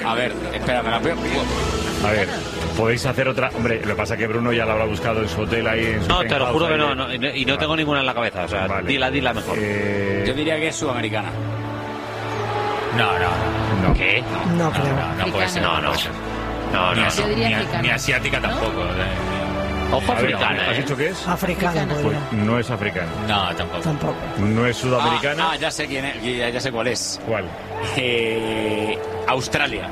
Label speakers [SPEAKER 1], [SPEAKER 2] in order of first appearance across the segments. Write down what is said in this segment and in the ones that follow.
[SPEAKER 1] A ver, espera, me la veo.
[SPEAKER 2] A ver, podéis hacer otra. Hombre, lo que pasa es que Bruno ya la habrá buscado en su hotel ahí en su
[SPEAKER 3] No, te lo juro que
[SPEAKER 2] ahí.
[SPEAKER 3] no, y no tengo ninguna en la cabeza. O sea,
[SPEAKER 2] Vale.
[SPEAKER 3] dila mejor.
[SPEAKER 1] Yo diría que es sudamericana.
[SPEAKER 2] No.
[SPEAKER 3] ¿Qué?
[SPEAKER 4] No creo.
[SPEAKER 5] Africana.
[SPEAKER 3] puede ser. No.
[SPEAKER 5] Yo diría africana.
[SPEAKER 6] Ni asiática
[SPEAKER 5] ¿No?
[SPEAKER 6] tampoco.
[SPEAKER 3] Ojo
[SPEAKER 2] A ver,
[SPEAKER 3] africana,
[SPEAKER 2] ¿has dicho qué es?
[SPEAKER 4] Africana,
[SPEAKER 5] Africana.
[SPEAKER 4] podría.
[SPEAKER 2] Pues no es africana.
[SPEAKER 6] No, tampoco.
[SPEAKER 4] Tampoco.
[SPEAKER 2] No es sudamericana.
[SPEAKER 1] Ya sé quién es, ya sé cuál es.
[SPEAKER 2] ¿Cuál?
[SPEAKER 1] Australia.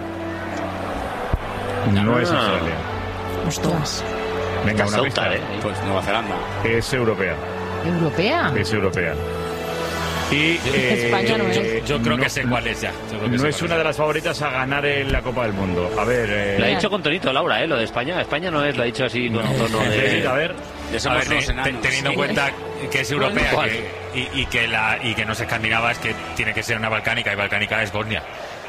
[SPEAKER 2] No es Australia.
[SPEAKER 4] Ostras.
[SPEAKER 2] Venga, una
[SPEAKER 3] Sauta,
[SPEAKER 2] pista.
[SPEAKER 1] Pues Nueva Zelanda.
[SPEAKER 2] Es europea.
[SPEAKER 5] ¿Europea?
[SPEAKER 2] Es europea. Y
[SPEAKER 5] España no es.
[SPEAKER 6] Yo creo
[SPEAKER 2] no-
[SPEAKER 6] que sé cuál es ya. Yo creo que sé
[SPEAKER 2] No es
[SPEAKER 6] cuál
[SPEAKER 2] una de las favoritas a ganar en la Copa del Mundo. A ver,
[SPEAKER 3] Lo ha dicho con tonito Laura, lo de España. España no es, lo ha dicho así con un tono de...
[SPEAKER 2] a ver.
[SPEAKER 1] Ya
[SPEAKER 6] A
[SPEAKER 1] somos
[SPEAKER 6] ver,
[SPEAKER 1] unos enanos.
[SPEAKER 6] teniendo en
[SPEAKER 1] Sí.
[SPEAKER 6] cuenta que es europea
[SPEAKER 3] ¿Cuál?
[SPEAKER 6] y que no es escandinava, es que tiene que ser una balcánica, y balcánica es Bosnia.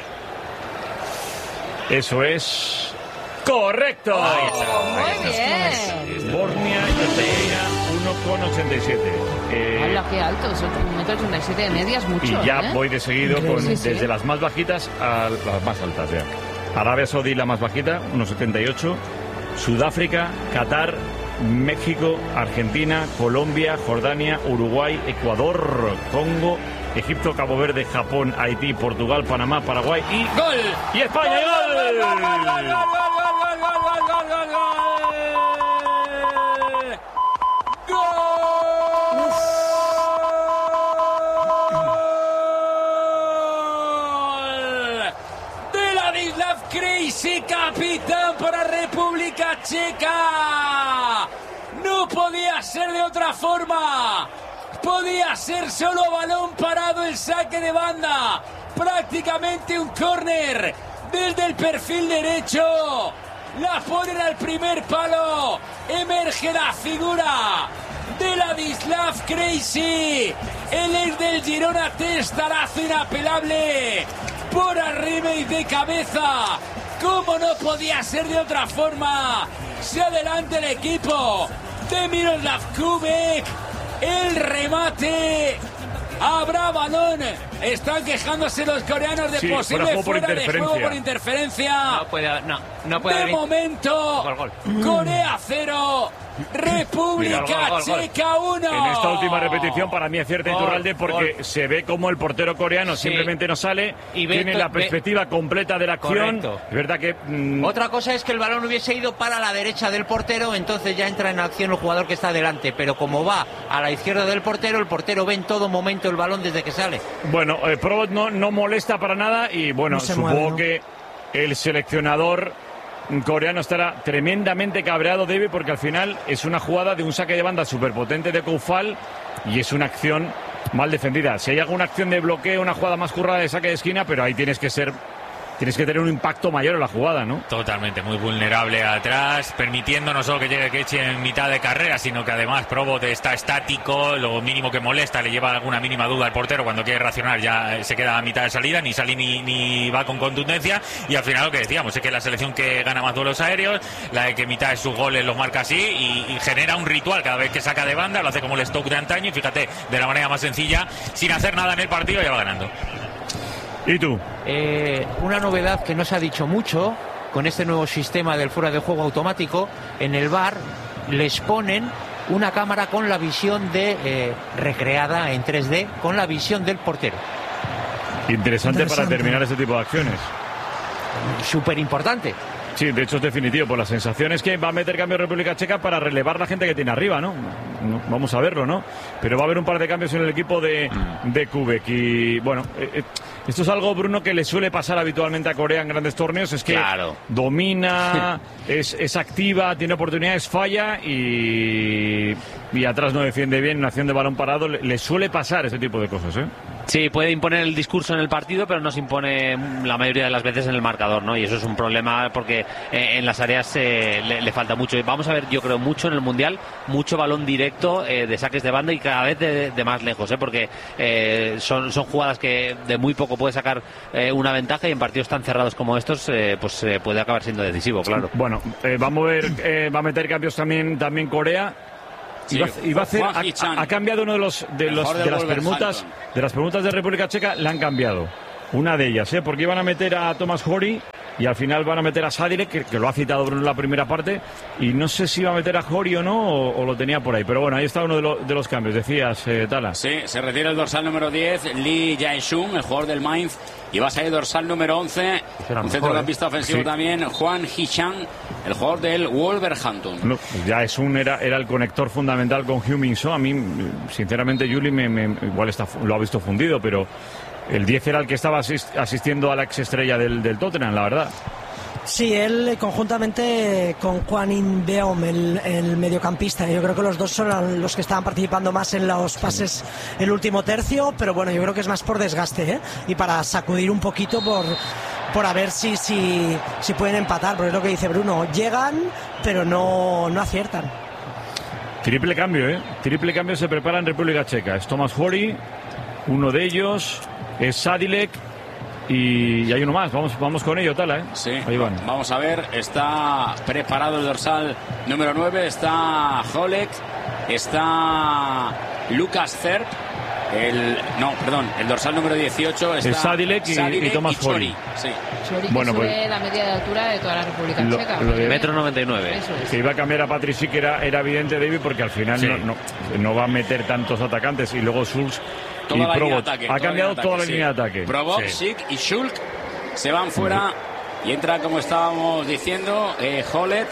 [SPEAKER 2] Eso es correcto.
[SPEAKER 5] Muy bien.
[SPEAKER 2] Bosnia y Herzegovina 1,87.
[SPEAKER 5] Hola, qué alto, son 1,87 m de medias, mucho.
[SPEAKER 2] Y ya
[SPEAKER 5] ¿eh?
[SPEAKER 2] voy de seguido con
[SPEAKER 5] Sí, sí.
[SPEAKER 2] desde las más bajitas a las más altas ya. Arabia Saudí la más bajita, 1,78. Sudáfrica, Qatar, México, Argentina, Colombia, Jordania, Uruguay, Ecuador, Congo, Egipto, Cabo Verde, Japón, Haití, Portugal, Panamá, Paraguay y
[SPEAKER 1] ¡Gol!
[SPEAKER 2] y España. ¡Y gol!
[SPEAKER 1] De Ladislav Krejci, capitán para República Checa. No podía ser de otra forma. Podía ser solo balón parado, el saque de banda. Prácticamente un córner desde el perfil derecho. La ponen al primer palo. Emerge la figura de Ladislav Krejci. El ex del Girona, testarazo inapelable. Por arriba y de cabeza. Como no podía ser de otra forma. Se adelanta el equipo de Miroslav Kubek. El remate. Habrá balón. Están quejándose los coreanos de
[SPEAKER 2] Sí,
[SPEAKER 1] posible
[SPEAKER 2] fuera de juego por
[SPEAKER 1] interferencia.
[SPEAKER 2] interferencia.
[SPEAKER 3] No puede
[SPEAKER 1] De
[SPEAKER 3] haber...
[SPEAKER 1] momento,
[SPEAKER 3] Gol.
[SPEAKER 1] Corea 0, República
[SPEAKER 3] Mira, gol.
[SPEAKER 1] Checa 1.
[SPEAKER 2] En esta última repetición para mí acierta
[SPEAKER 3] Gol,
[SPEAKER 2] Iturralde porque se ve como el portero coreano
[SPEAKER 3] Sí.
[SPEAKER 2] simplemente no sale,
[SPEAKER 3] Y ve-
[SPEAKER 2] tiene la
[SPEAKER 3] ve-
[SPEAKER 2] perspectiva completa de la acción.
[SPEAKER 3] Correcto.
[SPEAKER 2] Es verdad que
[SPEAKER 7] Otra cosa es que el balón hubiese ido para la derecha del portero, entonces ya entra en acción el jugador que está delante, pero como va a la izquierda del portero, el portero ve en todo momento el balón desde que sale.
[SPEAKER 2] bueno, Probot no molesta para nada y bueno,
[SPEAKER 4] No se
[SPEAKER 2] supongo
[SPEAKER 4] mueve, ¿no?
[SPEAKER 2] que el seleccionador coreano estará tremendamente cabreado, Debe, porque al final es una jugada de un saque de banda superpotente de Koufal y es una acción mal defendida. Si hay alguna acción de bloqueo, una jugada más currada de saque de esquina, pero ahí tienes que tener un impacto mayor en la jugada, ¿no?
[SPEAKER 6] Totalmente, muy vulnerable atrás, permitiendo no solo que llegue Kechi en mitad de carrera, sino que además Probot está estático, lo mínimo que molesta, le lleva alguna mínima duda al portero cuando quiere reaccionar, ya se queda a mitad de salida, ni sale ni va con contundencia, y al final lo que decíamos es que la selección que gana más duelos aéreos, la de que mitad de sus goles los marca así, y genera un ritual cada vez que saca de banda, lo hace como el Stoke de antaño, y fíjate, de la manera más sencilla, sin hacer nada en el partido, ya va ganando.
[SPEAKER 2] ¿Y tú?
[SPEAKER 7] Una novedad que no se ha dicho mucho, con este nuevo sistema del fuera de juego automático, en el VAR les ponen una cámara con la visión recreada en 3D, con la visión del portero.
[SPEAKER 2] Interesante para terminar ese tipo de acciones.
[SPEAKER 7] Súper importante.
[SPEAKER 2] Sí, de hecho es definitivo, por la sensación es que va a meter cambio República Checa para relevar la gente que tiene arriba, ¿no? Vamos a verlo, ¿no? Pero va a haber un par de cambios en el equipo de Kubek y bueno, esto es algo, Bruno, que le suele pasar habitualmente a Corea en grandes torneos, es que domina, es activa, tiene oportunidades, falla y atrás no defiende bien, una acción de balón parado, le suele pasar ese tipo de cosas, ¿eh?
[SPEAKER 3] Sí, puede imponer el discurso en el partido, pero no se impone la mayoría de las veces en el marcador, ¿no? Y eso es un problema porque en las áreas le falta mucho. Vamos a ver, yo creo, mucho en el Mundial, mucho balón directo de saques de banda y cada vez de más lejos, ¿eh? Porque son jugadas que de muy poco puede sacar una ventaja y en partidos tan cerrados como estos, pues puede acabar siendo decisivo, claro.
[SPEAKER 2] Bueno, va a meter cambios también Corea.
[SPEAKER 1] Sí,
[SPEAKER 2] y va a hacer, ha cambiado uno de las permutas de República Checa, la han cambiado. Una de ellas, porque iban a meter a Thomas Hori y al final van a meter a Sadilek, que lo ha citado Bruno en la primera parte, y no sé si va a meter a Jori o no, o lo tenía por ahí. Pero bueno, ahí está uno de los cambios, decías, Tala.
[SPEAKER 1] Sí, se retira el dorsal número 10, Lee Jae-sung, el jugador del Mainz, y va a salir dorsal número 11, un centrocampista ofensivo también, Hwang Hee-chan, el jugador del Wolverhampton.
[SPEAKER 2] No, Jae-sung era el conector fundamental con Heung-min Son. A mí, sinceramente, Juli igual lo ha visto fundido, pero el 10 era el que estaba asistiendo a la exestrella del Tottenham, la verdad.
[SPEAKER 4] Sí, él conjuntamente con Hwang In-beom, el mediocampista. Yo creo que los dos son los que estaban participando más en los pases el último tercio, pero bueno, yo creo que es más por desgaste, ¿eh? Y para sacudir un poquito por a ver si pueden empatar, porque es lo que dice Bruno, llegan pero no aciertan.
[SPEAKER 2] Triple cambio, triple cambio se prepara en República Checa. Es Thomas Jori, uno de ellos es Sadilek, y hay uno más. Vamos con ello, Tala,
[SPEAKER 1] Sí,
[SPEAKER 2] ahí van.
[SPEAKER 1] Vamos a ver, está preparado el dorsal número 9, está Holek, está Lucas Zerp, el dorsal número 18 está
[SPEAKER 2] Sadilek y Thomas Jori.
[SPEAKER 1] Sí.
[SPEAKER 5] Chori,
[SPEAKER 2] Bueno,
[SPEAKER 5] que sube
[SPEAKER 2] pues,
[SPEAKER 5] la media de altura de toda la República Checa.
[SPEAKER 3] Metro 99.
[SPEAKER 5] Eso es.
[SPEAKER 2] Que iba a cambiar a Patrick Schick era evidente, David, porque al final no va a meter tantos atacantes, y luego Schulz y Probot. Ha cambiado toda la línea de ataque.
[SPEAKER 1] Probot, Schick y Schulz se van fuera y entra, como estábamos diciendo, Holek,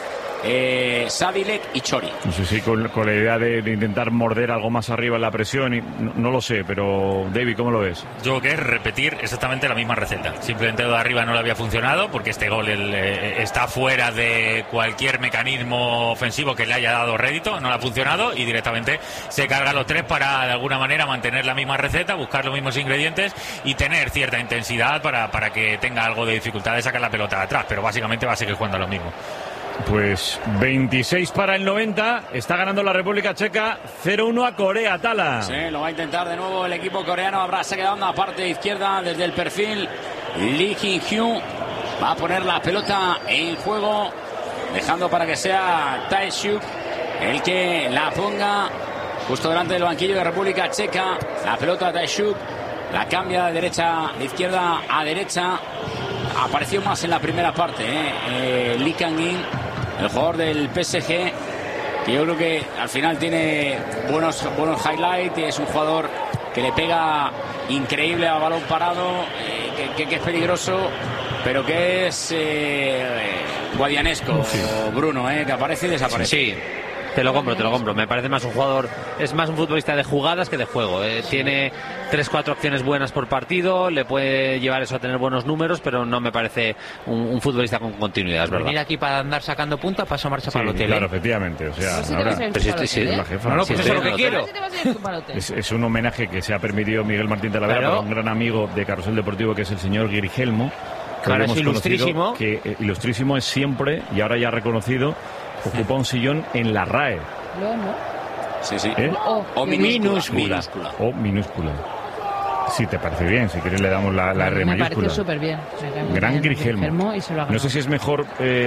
[SPEAKER 1] Sadilek y Chori.
[SPEAKER 2] No sé si con la idea de intentar morder algo más arriba en la presión, y no lo sé, pero David, ¿cómo lo ves?
[SPEAKER 6] Yo creo que es repetir exactamente la misma receta. Simplemente lo de arriba no le había funcionado, porque este gol está fuera de cualquier mecanismo ofensivo que le haya dado rédito, no le ha funcionado, y directamente se carga los tres para de alguna manera mantener la misma receta, buscar los mismos ingredientes y tener cierta intensidad para que tenga algo de dificultad de sacar la pelota de atrás, pero básicamente va a seguir jugando a lo mismo.
[SPEAKER 2] Pues 26 para el 90, está ganando la República Checa 0-1 a Corea, Tala.
[SPEAKER 1] Sí, lo va a intentar de nuevo el equipo coreano. Habrá se quedado en la parte izquierda desde el perfil. Lee Jin-hyun va a poner la pelota en juego, dejando para que sea Tae-suk el que la ponga justo delante del banquillo de República Checa. La pelota de Tae-suk la cambia de izquierda a derecha. Apareció más en la primera parte, Lee Kang-in, el jugador del PSG, que yo creo que al final tiene buenos highlights, y es un jugador que le pega increíble a balón parado, que es peligroso, pero que es guadianesco, Bruno, que aparece y desaparece.
[SPEAKER 3] Sí. Te lo compro. Me parece más un jugador, es más un futbolista de jugadas que de juego. Tiene 3-4 opciones buenas por partido, le puede llevar eso a tener buenos números, pero no me parece un futbolista con continuidad, es verdad.
[SPEAKER 7] Venir aquí para andar sacando punta, paso marcha para el hotel.
[SPEAKER 2] Claro, efectivamente. O sea,
[SPEAKER 5] Pues
[SPEAKER 2] ahora,
[SPEAKER 5] la
[SPEAKER 2] jefa.
[SPEAKER 7] No, pues eso es lo que quiero.
[SPEAKER 2] Es un homenaje que se ha permitido Miguel Martín Talavera para un gran amigo de Carrusel Deportivo, que es el señor Guirigelmo.
[SPEAKER 7] Claro, es ilustrísimo.
[SPEAKER 2] Que ilustrísimo es siempre, y ahora ya reconocido, ocupa un sillón en la RAE.
[SPEAKER 5] ¿No?
[SPEAKER 1] Sí.
[SPEAKER 5] O
[SPEAKER 1] minúscula.
[SPEAKER 2] O minúscula. Si te parece bien, si quieres le damos la R
[SPEAKER 5] me
[SPEAKER 2] mayúscula.
[SPEAKER 5] parece súper bien.
[SPEAKER 2] Gran Guirigelmo. No sé si es mejor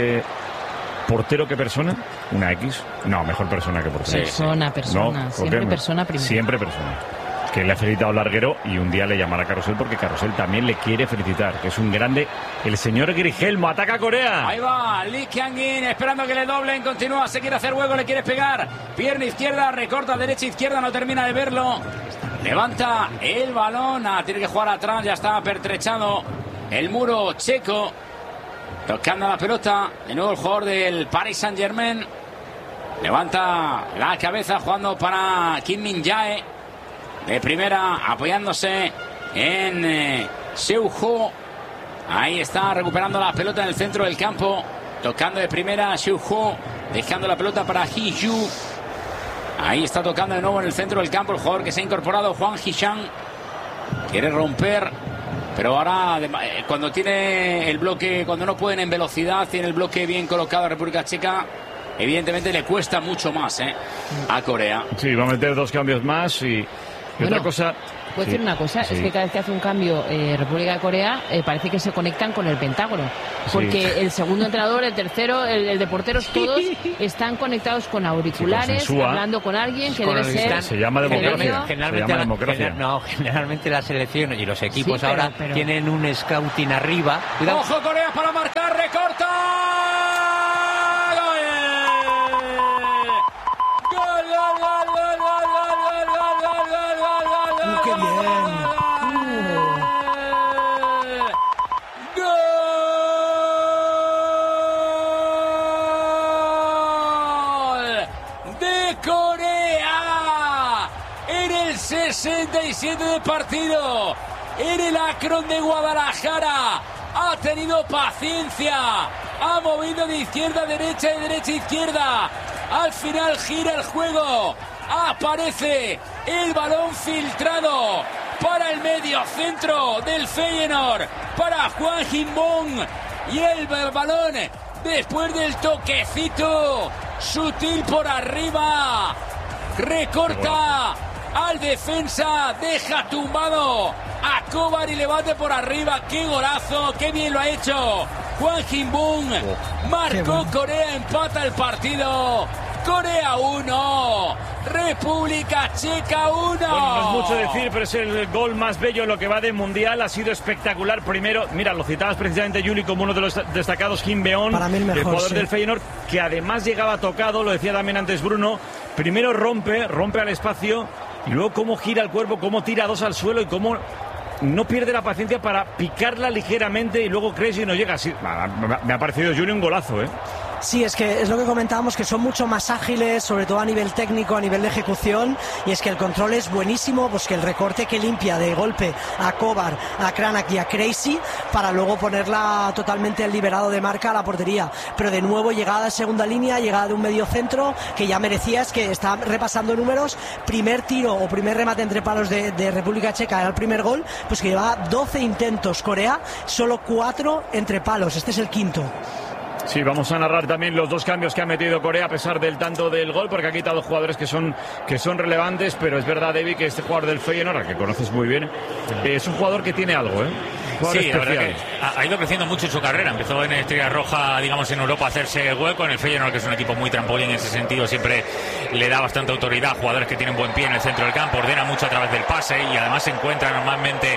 [SPEAKER 2] portero que persona. Una X. No, mejor persona que portero.
[SPEAKER 5] Persona.
[SPEAKER 2] No,
[SPEAKER 5] Siempre persona primero.
[SPEAKER 2] Siempre persona. Que le ha felicitado Larguero, y un día le llamará a Carrusel, porque Carrusel también le quiere felicitar, que es un grande. El señor Guirigelmo ataca a Corea.
[SPEAKER 1] Ahí va Lee Kang-in esperando que le doblen, continúa, se quiere hacer hueco, le quiere pegar, pierna izquierda, recorta derecha, izquierda, no termina de verlo, levanta el balón, tiene que jugar atrás, ya está pertrechado el muro checo, tocando la pelota, de nuevo el jugador del Paris Saint-Germain, levanta la cabeza jugando para Kim Min-jae, de primera, apoyándose en Seo-ho. Ahí está recuperando la pelota en el centro del campo, tocando de primera Seo-ho, dejando la pelota para Hee-ju. Ahí está tocando de nuevo en el centro del campo el jugador que se ha incorporado, Hwang Hee-chan. Quiere romper, pero ahora cuando tiene el bloque, cuando no pueden en velocidad, tiene el bloque bien colocado a República Checa, evidentemente le cuesta mucho más a Corea.
[SPEAKER 2] Sí, va a meter 2 cambios más y otra cosa.
[SPEAKER 5] Puedo decir una cosa, es que cada vez que hace un cambio República de Corea, parece que se conectan con el Pentágono, porque el segundo entrenador, el tercero, el de porteros, todos están conectados con auriculares, hablando con alguien que debe ser...
[SPEAKER 2] Se llama democracia.
[SPEAKER 7] Generalmente la selección y los equipos ahora tienen un scouting arriba.
[SPEAKER 1] Cuidado. ¡Ojo Corea para marcar! 67 de partido en el Akron de Guadalajara. Ha tenido paciencia, ha movido de izquierda a derecha y derecha a izquierda. Al final gira el juego, aparece el balón filtrado para el medio centro del Feyenoord, para Hwang In-beom, y el balón después del toquecito sutil por arriba recorta al defensa, deja tumbado a Kovar y le bate por arriba. ¡Qué golazo! ¡Qué bien lo ha hecho Hwang In-beom! Marcó Corea, empata el partido. Corea 1, República Checa 1.
[SPEAKER 2] Bueno, no es mucho decir, pero es el gol más bello en lo que va de Mundial. Ha sido espectacular. Primero, mira, lo citabas precisamente, Juli, como uno de los destacados, In-beom,
[SPEAKER 4] para mí el mejor,
[SPEAKER 2] jugador del Feyenoord, que además llegaba tocado, lo decía también antes Bruno. Primero rompe al espacio, y luego cómo gira el cuerpo, cómo tira dos al suelo y cómo no pierde la paciencia para picarla ligeramente y luego crees y no llega. Sí, me ha parecido, Juli, un golazo, ¿eh?
[SPEAKER 4] Sí, es que es lo que comentábamos, que son mucho más ágiles, sobre todo a nivel técnico, a nivel de ejecución, y es que el control es buenísimo, pues que el recorte que limpia de golpe a Kovar, a Kranak y a Crazy, para luego ponerla totalmente liberado de marca a la portería. Pero de nuevo, llegada de segunda línea, llegada de un medio centro, que ya merecía, es que está repasando números, primer tiro o primer remate entre palos de República Checa, era el primer gol, pues que lleva 12 intentos Corea, solo 4 entre palos, este es el quinto.
[SPEAKER 2] Sí, vamos a narrar también los dos cambios que ha metido Corea a pesar del tanto del gol, porque ha quitado jugadores que son relevantes, pero es verdad, David, que este jugador del Feyenoord, que conoces muy bien, es un jugador que tiene algo, ¿eh?
[SPEAKER 6] Sí, la verdad que ha ido creciendo mucho en su carrera. Empezó en Estrella Roja, digamos, en Europa a hacerse hueco. En el Feyenoord, que es un equipo muy trampolín en ese sentido, siempre le da bastante autoridad. Jugadores que tienen buen pie en el centro del campo, ordena mucho a través del pase y además se encuentra normalmente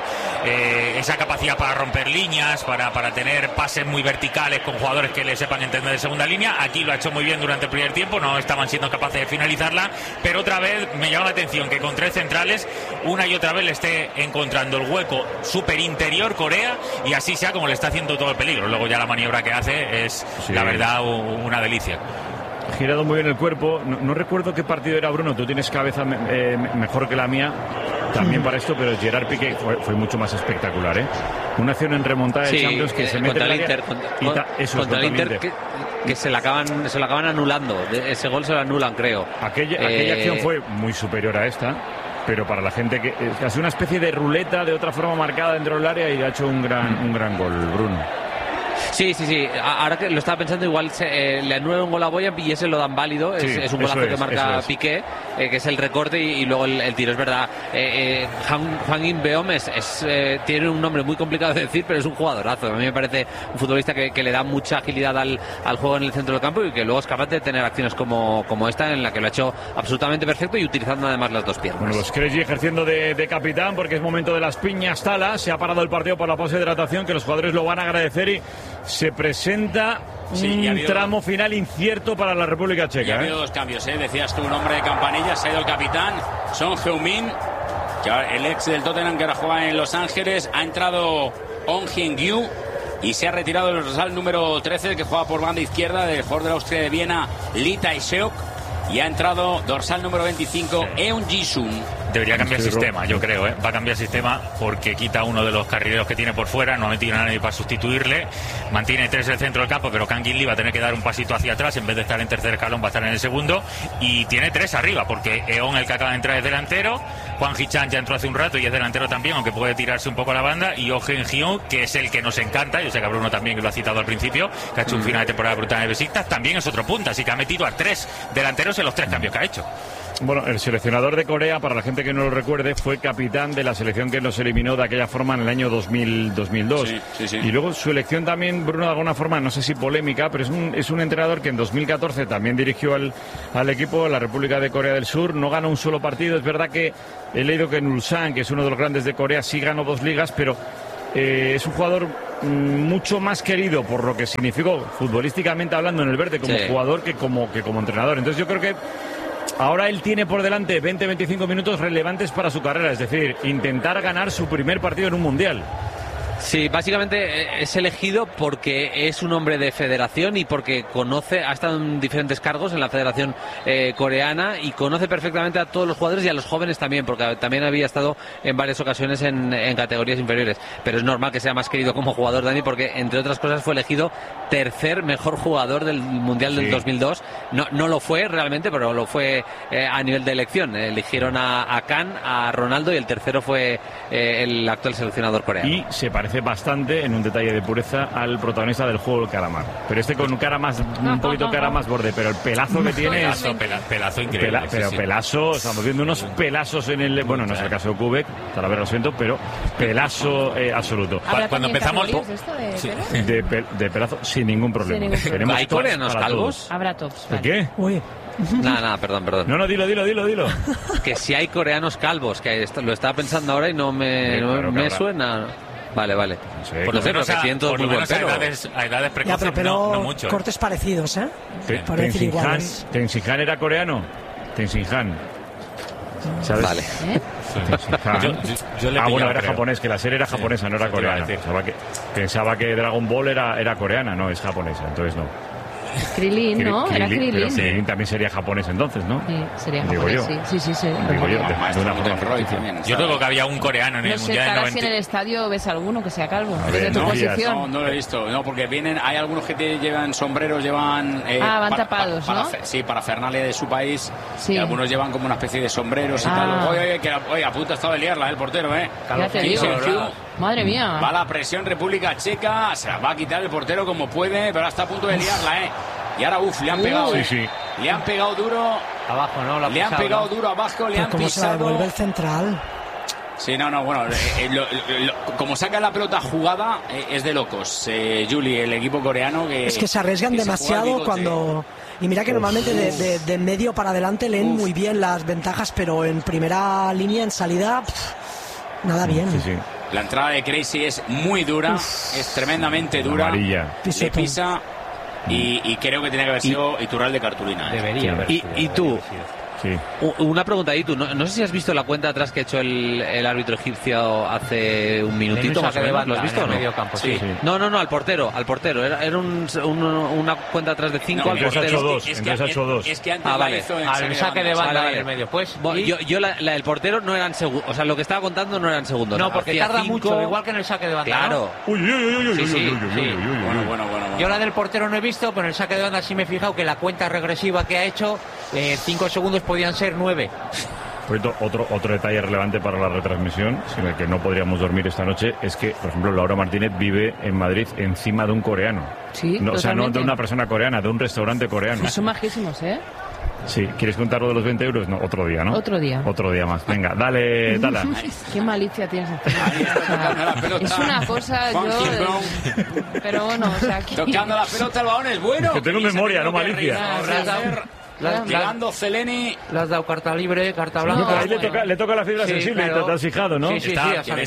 [SPEAKER 6] esa capacidad para romper líneas, para tener pases muy verticales con jugadores que le sepan entender de segunda línea. Aquí lo ha hecho muy bien durante el primer tiempo, no estaban siendo capaces de finalizarla, pero otra vez me llama la atención que con tres centrales una y otra vez le esté encontrando el hueco súper interior Corea, y así sea como le está haciendo todo el peligro. Luego ya la maniobra que hace es, la verdad, una delicia.
[SPEAKER 2] Ha girado muy bien el cuerpo. No recuerdo qué partido era, Bruno, tú tienes cabeza mejor que la mía también para esto, pero Gerard Piqué fue mucho más espectacular, ¿eh? Una acción en remontada de Champions que se mete
[SPEAKER 3] contra el Inter, contra el Inter que se la acaban anulando. Ese gol se lo anulan, creo.
[SPEAKER 2] Aquella acción fue muy superior a esta, pero para la gente que ha sido una especie de ruleta de otra forma marcada dentro del área, y ha hecho un gran gol, Bruno.
[SPEAKER 3] Sí. Ahora que lo estaba pensando, igual le anulan un gol a Boyan y ese lo dan válido. Es un golazo que marca Piqué, que es el recorte y luego el tiro. Es verdad, Hwang In-beom tiene un nombre muy complicado de decir, pero es un jugadorazo. A mí me parece un futbolista que le da mucha agilidad al juego en el centro del campo y que luego es capaz de tener acciones como esta, en la que lo ha hecho absolutamente perfecto y utilizando además las dos piernas.
[SPEAKER 2] Bueno, pues Cresci ejerciendo de capitán, porque es momento de las piñas talas. Se ha parado el partido por la pausa de hidratación, que los jugadores lo van a agradecer, y se presenta un tramo final incierto para la República Checa.
[SPEAKER 1] Ha habido dos cambios, decías tú, un hombre de campanilla, se ha ido el capitán, Son Heung-min, el ex del Tottenham, que ahora juega en Los Ángeles. Ha entrado On Hyun-gyu y se ha retirado el dorsal número 13, que juega por banda izquierda, del jugador de la Austria de Viena, Lee Tae-seok, y ha entrado dorsal número 25, Eun Ji-sun.
[SPEAKER 6] Debería cambiar sistema, yo creo, va a cambiar sistema porque quita uno de los carrileros que tiene por fuera, no ha metido a nadie para sustituirle, mantiene tres en el centro del campo, pero Kang In Lee va a tener que dar un pasito hacia atrás, en vez de estar en tercer escalón va a estar en el segundo, y tiene tres arriba, porque Eon, el que acaba de entrar, es delantero, Hwang Hee-chan ya entró hace un rato y es delantero también, aunque puede tirarse un poco a la banda, y Oh Hyun-gyu, que es el que nos encanta, yo sé que a Bruno también, que lo ha citado al principio, que ha hecho un final de temporada brutal de Besiktas, también es otro punta, así que ha metido a tres delanteros en los tres cambios que ha hecho.
[SPEAKER 2] Bueno, el seleccionador de Corea, para la gente que no lo recuerde, fue capitán de la selección que nos eliminó de aquella forma en el año 2002. Sí. Y luego su elección también, Bruno, de alguna forma, no sé si polémica, pero es un entrenador que en 2014 también dirigió al equipo, la República de Corea del Sur. No ganó un solo partido. Es verdad que he leído que en Ulsan, que es uno de los grandes de Corea, sí ganó 2 ligas, pero es un jugador mucho más querido por lo que significó futbolísticamente hablando en el verde como jugador que como entrenador. Entonces yo creo que ahora él tiene por delante 20-25 minutos relevantes para su carrera, es decir, intentar ganar su primer partido en un mundial.
[SPEAKER 3] Sí, básicamente es elegido porque es un hombre de federación y porque ha estado en diferentes cargos en la federación coreana y conoce perfectamente a todos los jugadores y a los jóvenes también, porque también había estado en varias ocasiones en categorías inferiores. Pero es normal que sea más querido como jugador, Dani, porque entre otras cosas fue elegido tercer mejor jugador del Mundial del 2002. No lo fue realmente, pero lo fue a nivel de elección. Eligieron a Kan, a Ronaldo, y el tercero fue el actual seleccionador coreano.
[SPEAKER 2] Y se parece bastante, en un detalle de pureza, al protagonista del juego del calamar. Pero con un poquito cara más borde, pero el pelazo que tiene
[SPEAKER 6] pelazo increíble.
[SPEAKER 2] Pelazo, estamos viendo unos pelazos en el... Bueno, no es el caso de Kubek, tal vez lo siento, pero pelazo absoluto.
[SPEAKER 6] Cuando empezamos...
[SPEAKER 2] De pelazo sin ningún problema.
[SPEAKER 3] ¿Hay coreanos calvos?
[SPEAKER 5] Habrá tops.
[SPEAKER 2] ¿De qué?
[SPEAKER 4] Uy.
[SPEAKER 3] Nada, perdón.
[SPEAKER 2] No, dilo.
[SPEAKER 3] Que si hay coreanos calvos, que lo estaba pensando ahora y no me suena. Vale.
[SPEAKER 2] Sí,
[SPEAKER 3] por lo menos que tienen todos muy buen pelo.
[SPEAKER 6] A edades precoces,
[SPEAKER 4] pero
[SPEAKER 6] no mucho.
[SPEAKER 4] Cortes parecidos, ¿eh?
[SPEAKER 2] Tenzin Han era coreano. Tenzin Han. ¿Sabes?
[SPEAKER 3] Vale.
[SPEAKER 6] Yo le
[SPEAKER 2] bueno, era japonés, que la serie era japonesa, no era coreana. Pensaba que Dragon Ball era coreana, no, es japonesa, entonces no.
[SPEAKER 5] Krillin, ¿no? Era Krillin.
[SPEAKER 2] Pero Krillin también sería japonés entonces, ¿no?
[SPEAKER 5] Sí, sería
[SPEAKER 2] Digo
[SPEAKER 5] japonés,
[SPEAKER 2] yo.
[SPEAKER 5] sí.
[SPEAKER 2] Digo yo, de una forma ficticia.
[SPEAKER 6] Yo creo que había un coreano en el Mundial del 90.
[SPEAKER 5] Si en el estadio ves alguno que sea calvo.
[SPEAKER 2] A ver,
[SPEAKER 5] desde tu posición.
[SPEAKER 1] No lo he visto, no, porque hay algunos que llevan sombreros, van
[SPEAKER 5] van tapados, ¿no?
[SPEAKER 1] Sí, para Fernalia de su país.
[SPEAKER 5] Sí.
[SPEAKER 1] Y algunos llevan como una especie de sombreros y tal. Oye, a punto ha estado de liarla el portero, ¿eh?
[SPEAKER 5] Ya te digo. Madre mía.
[SPEAKER 1] Va la presión República Checa, se la va a quitar el portero como puede, pero está a punto de liarla, ¿eh? Y ahora, le han pegado.
[SPEAKER 2] Sí.
[SPEAKER 1] Le han pegado duro.
[SPEAKER 7] Abajo, ¿no?
[SPEAKER 1] Le han pegado duro abajo, le han
[SPEAKER 4] ¿Cómo
[SPEAKER 1] pisado.
[SPEAKER 4] se la devuelve el central?
[SPEAKER 1] Sí, bueno, como saca la pelota jugada, es de locos. Juli, el equipo coreano que...
[SPEAKER 4] Es que se arriesgan demasiado cuando... Y mira que normalmente de medio para adelante leen muy bien las ventajas, pero en primera línea, en salida, nada bien.
[SPEAKER 2] Sí.
[SPEAKER 1] La entrada de Crazy es muy dura, es tremendamente dura.
[SPEAKER 2] Amarilla.
[SPEAKER 1] Le pisa y creo que tiene que haber sido Iturralde cartulina.
[SPEAKER 7] Debería haber sido.
[SPEAKER 3] Y tú,
[SPEAKER 2] Sí.
[SPEAKER 3] Una pregunta ahí, tú. No sé si has visto la cuenta atrás que ha hecho el árbitro egipcio hace un minutito más o menos. ¿Lo has visto o no?
[SPEAKER 7] Medio campo, sí.
[SPEAKER 3] No, al portero. Era una cuenta atrás de 5 al portero.
[SPEAKER 2] Entonces ha hecho dos.
[SPEAKER 1] Es que antes la hizo en
[SPEAKER 7] al saque de banda en el medio. Pues
[SPEAKER 3] yo la del portero no eran segundos. O sea, lo que estaba contando no eran segundos.
[SPEAKER 7] No, porque tarda mucho, igual que en el saque de banda.
[SPEAKER 3] Claro.
[SPEAKER 2] Uy.
[SPEAKER 1] Bueno.
[SPEAKER 7] Yo la del portero no he visto, pero en el saque de banda sí me he fijado que la cuenta regresiva que ha hecho, 5 segundos podían ser 9.
[SPEAKER 2] Otro detalle relevante para la retransmisión, sin el que no podríamos dormir esta noche, es que, por ejemplo, Laura Martínez vive en Madrid encima de un coreano.
[SPEAKER 5] Sí,
[SPEAKER 2] no, o sea, no de una persona coreana, de un restaurante coreano.
[SPEAKER 5] Son majísimos, ¿eh?
[SPEAKER 2] Sí, ¿quieres contar lo de los 20 euros? No, otro día, ¿no?
[SPEAKER 5] Otro día más.
[SPEAKER 2] Venga, dale, Tala.
[SPEAKER 5] Qué malicia tienes. Es una cosa, pero bueno, o sea...
[SPEAKER 1] Tocando la pelota, el balón es bueno.
[SPEAKER 2] Que tengo memoria, no malicia.
[SPEAKER 1] Llegando Zeleni.
[SPEAKER 7] Le has dado carta libre, carta blanca.
[SPEAKER 2] No, ahí le toca la fibra sensible,
[SPEAKER 7] pero...
[SPEAKER 2] te has fijado, ¿no?
[SPEAKER 7] Sí,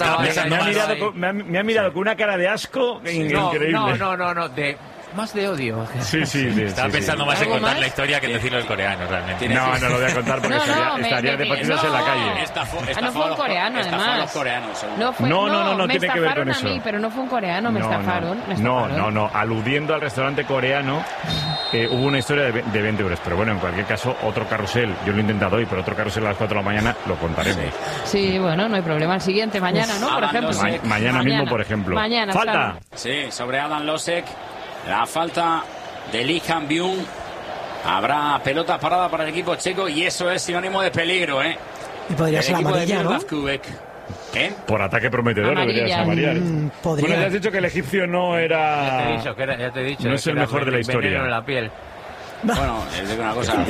[SPEAKER 2] me ha mirado con una cara de asco increíble.
[SPEAKER 7] No, más de odio.
[SPEAKER 2] Sí.
[SPEAKER 6] Estaba pensando más en contar la historia que en decirlo del coreano, realmente.
[SPEAKER 2] No lo voy a contar porque estaría de patinas en la calle.
[SPEAKER 5] No fue un coreano, además.
[SPEAKER 2] No,
[SPEAKER 5] me
[SPEAKER 2] tiene que ver con
[SPEAKER 5] estafaron
[SPEAKER 2] eso.
[SPEAKER 5] a mí, pero no fue un coreano, me estafaron.
[SPEAKER 2] No, aludiendo al restaurante coreano, hubo una historia de 20 euros. Pero bueno, en cualquier caso, otro carrusel, yo lo he intentado hoy, pero otro carrusel a las 4 de la mañana lo contaremos.
[SPEAKER 5] Sí, bueno, no hay problema. El siguiente, mañana, ¿no? Por ejemplo.
[SPEAKER 2] Mañana mismo, por ejemplo.
[SPEAKER 5] Mañana,
[SPEAKER 2] falta.
[SPEAKER 5] Claro.
[SPEAKER 1] Sí, sobre Adam Losek. La falta de Lee Han-byung. Habrá pelota parada para el equipo checo y eso es sinónimo de peligro, ¿eh?
[SPEAKER 4] Y podría ser amarilla, ¿no?
[SPEAKER 1] ¿Eh?
[SPEAKER 2] Por ataque prometedor debería ser amarilla. Bueno, ya has dicho que el egipcio no era...
[SPEAKER 7] Ya te he dicho.
[SPEAKER 2] No es el mejor de la historia.
[SPEAKER 7] En la piel.
[SPEAKER 1] Bueno, les digo una cosa.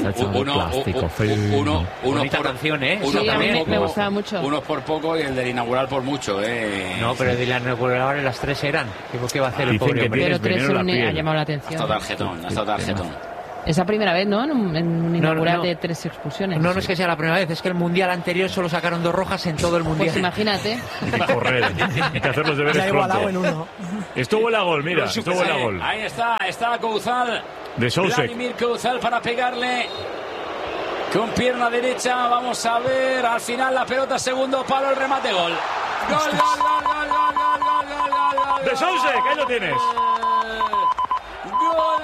[SPEAKER 5] Me gustaba mucho.
[SPEAKER 1] Unos por poco y el del inaugural por mucho,
[SPEAKER 7] No, pero el del inaugural las 3 eran. ¿Qué va a hacer el pobre hombre?
[SPEAKER 5] Pero 3 ha llamado la atención.
[SPEAKER 1] Hasta tarjetón.
[SPEAKER 5] Es la primera vez, ¿no? En un inaugural de 3 expulsiones.
[SPEAKER 7] No es que sea la primera vez, es que el mundial anterior solo sacaron 2 rojas en todo el mundial.
[SPEAKER 5] Pues imagínate.
[SPEAKER 2] Hay que correr, hay que hacer los deberes pronto.
[SPEAKER 4] En uno.
[SPEAKER 2] Esto huele a gol, mira, esto huele a gol.
[SPEAKER 1] Ahí está Kouzal.
[SPEAKER 2] De Sousek.
[SPEAKER 1] Vladimir Kouzal para pegarle con pierna derecha. Vamos a ver, al final la pelota, segundo palo, el remate, gol. Gol.
[SPEAKER 2] de Soucek, ahí lo tienes.
[SPEAKER 1] ¡Gol!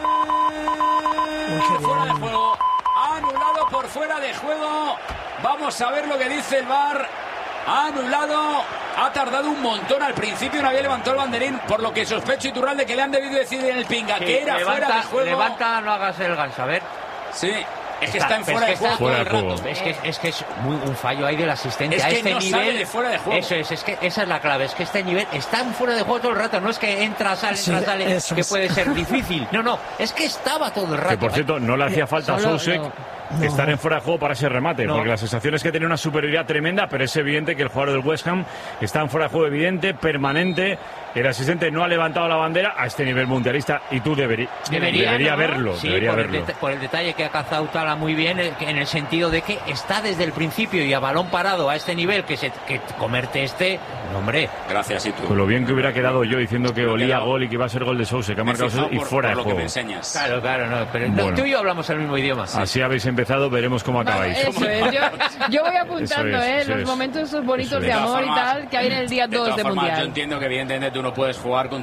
[SPEAKER 1] Fuera de juego. Anulado por fuera de juego. Vamos a ver lo que dice el VAR. Anulado. Ha tardado un montón. Al principio no había levantado el banderín, por lo que sospecho Iturralde que le han debido decir en el pinga que era fuera de juego.
[SPEAKER 7] Levanta, no hagas el ganso, a ver.
[SPEAKER 1] Sí. Es que está en fuera de juego todo el rato.
[SPEAKER 7] Es que es un fallo ahí del asistente.
[SPEAKER 1] Es
[SPEAKER 7] a
[SPEAKER 1] que
[SPEAKER 7] este
[SPEAKER 1] no
[SPEAKER 7] nivel,
[SPEAKER 1] sale de fuera de juego.
[SPEAKER 7] Eso es que esa es la clave. Es que este nivel está en fuera de juego todo el rato. No es que entra, sale, que puede ser difícil. No, es que estaba todo el rato.
[SPEAKER 2] Que por cierto, no le hacía falta a Soucek estar en fuera de juego para ese remate, porque la sensación es que tenía una superioridad tremenda, pero es evidente que el jugador del West Ham está en fuera de juego evidente, permanente. El asistente no ha levantado la bandera a este nivel mundialista y tú debería verlo.
[SPEAKER 7] Sí,
[SPEAKER 2] debería verlo.
[SPEAKER 7] Por el detalle que ha cazado Tala muy bien, en el sentido de que está desde el principio y a balón parado a este nivel, que comerte hombre.
[SPEAKER 1] Gracias, y tú.
[SPEAKER 2] Con lo bien que hubiera quedado yo diciendo que olía gol y que iba a ser gol de Soucek, que ha marcado Soucek y fuera de juego.
[SPEAKER 1] Lo que me enseñas.
[SPEAKER 7] Claro, no, pero bueno, tú y yo hablamos el mismo idioma.
[SPEAKER 2] Así habéis empezado, veremos cómo acabáis.
[SPEAKER 5] Eso es. Yo voy apuntando, los momentos esos bonitos de amor y tal que hay en el día 2 de Mundial.
[SPEAKER 1] Yo entiendo que evidentemente tú no puedes jugar contra